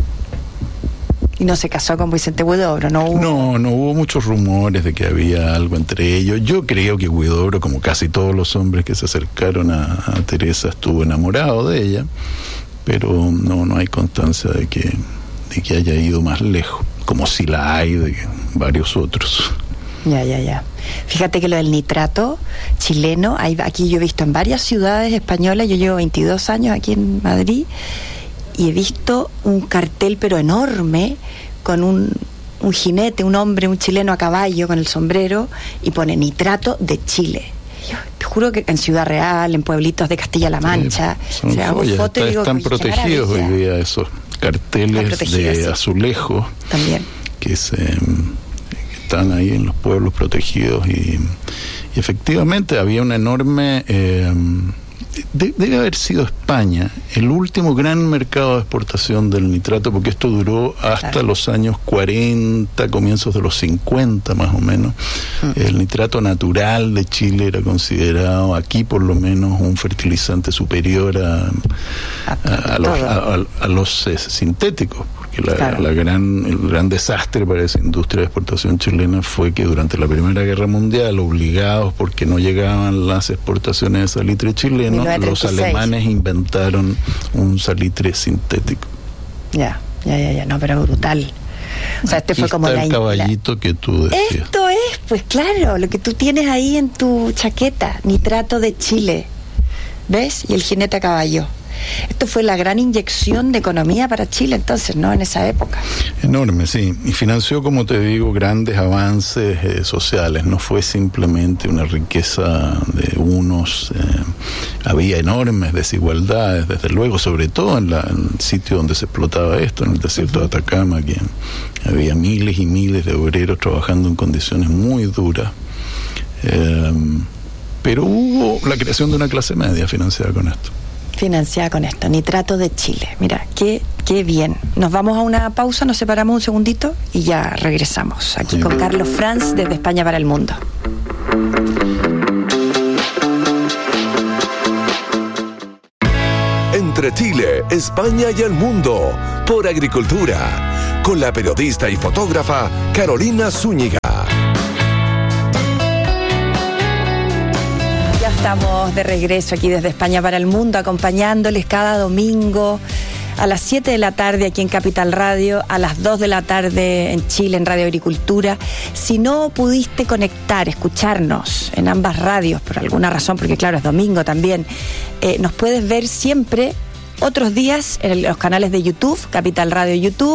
Y no se casó con Vicente Huidobro, ¿no hubo? No, no hubo muchos rumores de que había algo entre ellos. Yo creo que Huidobro, como casi todos los hombres que se acercaron a, a Teresa, estuvo enamorado de ella, pero no, no hay constancia de que, de que haya ido más lejos, como si la hay de varios otros. Ya, ya, ya. Fíjate que lo del nitrato chileno, hay, aquí yo he visto en varias ciudades españolas, yo llevo veintidós años aquí en Madrid, y he visto un cartel pero enorme con un, un jinete, un hombre, un chileno a caballo con el sombrero, y pone nitrato de Chile. Yo te juro que en Ciudad Real, en pueblitos de Castilla-La Mancha, sí, son o sea, hago joyas, foto y digo, están protegidos hoy día esos carteles de sí. azulejo también, que se que están ahí en los pueblos protegidos, y, y efectivamente había una enorme eh, de, debe haber sido España el último gran mercado de exportación del nitrato, porque esto duró hasta claro. los años cuarenta, comienzos de los cincuenta más o menos. Mm. El nitrato natural de Chile era considerado aquí por lo menos un fertilizante superior a, a, a, los, a, a los eh, sintéticos. Que la, claro. la gran, el gran desastre para esa industria de exportación chilena fue que durante la Primera Guerra Mundial, obligados porque no llegaban las exportaciones de salitre chileno, los alemanes inventaron un salitre sintético. Ya, ya, ya, ya, no, pero brutal. O sea, este Aquí fue como está la el caballito la... que tú decías. Esto es, pues claro, lo que tú tienes ahí en tu chaqueta, nitrato de Chile. ¿Ves? Y el jinete a caballo. Esto fue la gran inyección de economía para Chile entonces, ¿no? En esa época. Enorme, sí. Y financió, como te digo, grandes avances eh, sociales. No fue simplemente una riqueza de unos. Eh, había enormes desigualdades, desde luego, sobre todo en, la, en el sitio donde se explotaba esto, en el desierto uh-huh. de Atacama, que había miles y miles de obreros trabajando en condiciones muy duras. Eh, pero hubo la creación de una clase media financiada con esto. Financiada con esto, nitrato de Chile. Mira, qué, qué bien. Nos vamos a una pausa, nos separamos un segundito y ya regresamos. Aquí sí. con Carlos Franz desde España para el Mundo. Entre Chile, España y el mundo, por Agricultura, con la periodista y fotógrafa Carolina Zúñiga. Estamos de regreso aquí desde España para el Mundo, acompañándoles cada domingo a las siete de la tarde aquí en Capital Radio, a las dos de la tarde en Chile, en Radio Agricultura. Si no pudiste conectar, escucharnos en ambas radios, por alguna razón, porque claro, es domingo también, eh, nos puedes ver siempre otros días en los canales de YouTube, Capital Radio YouTube,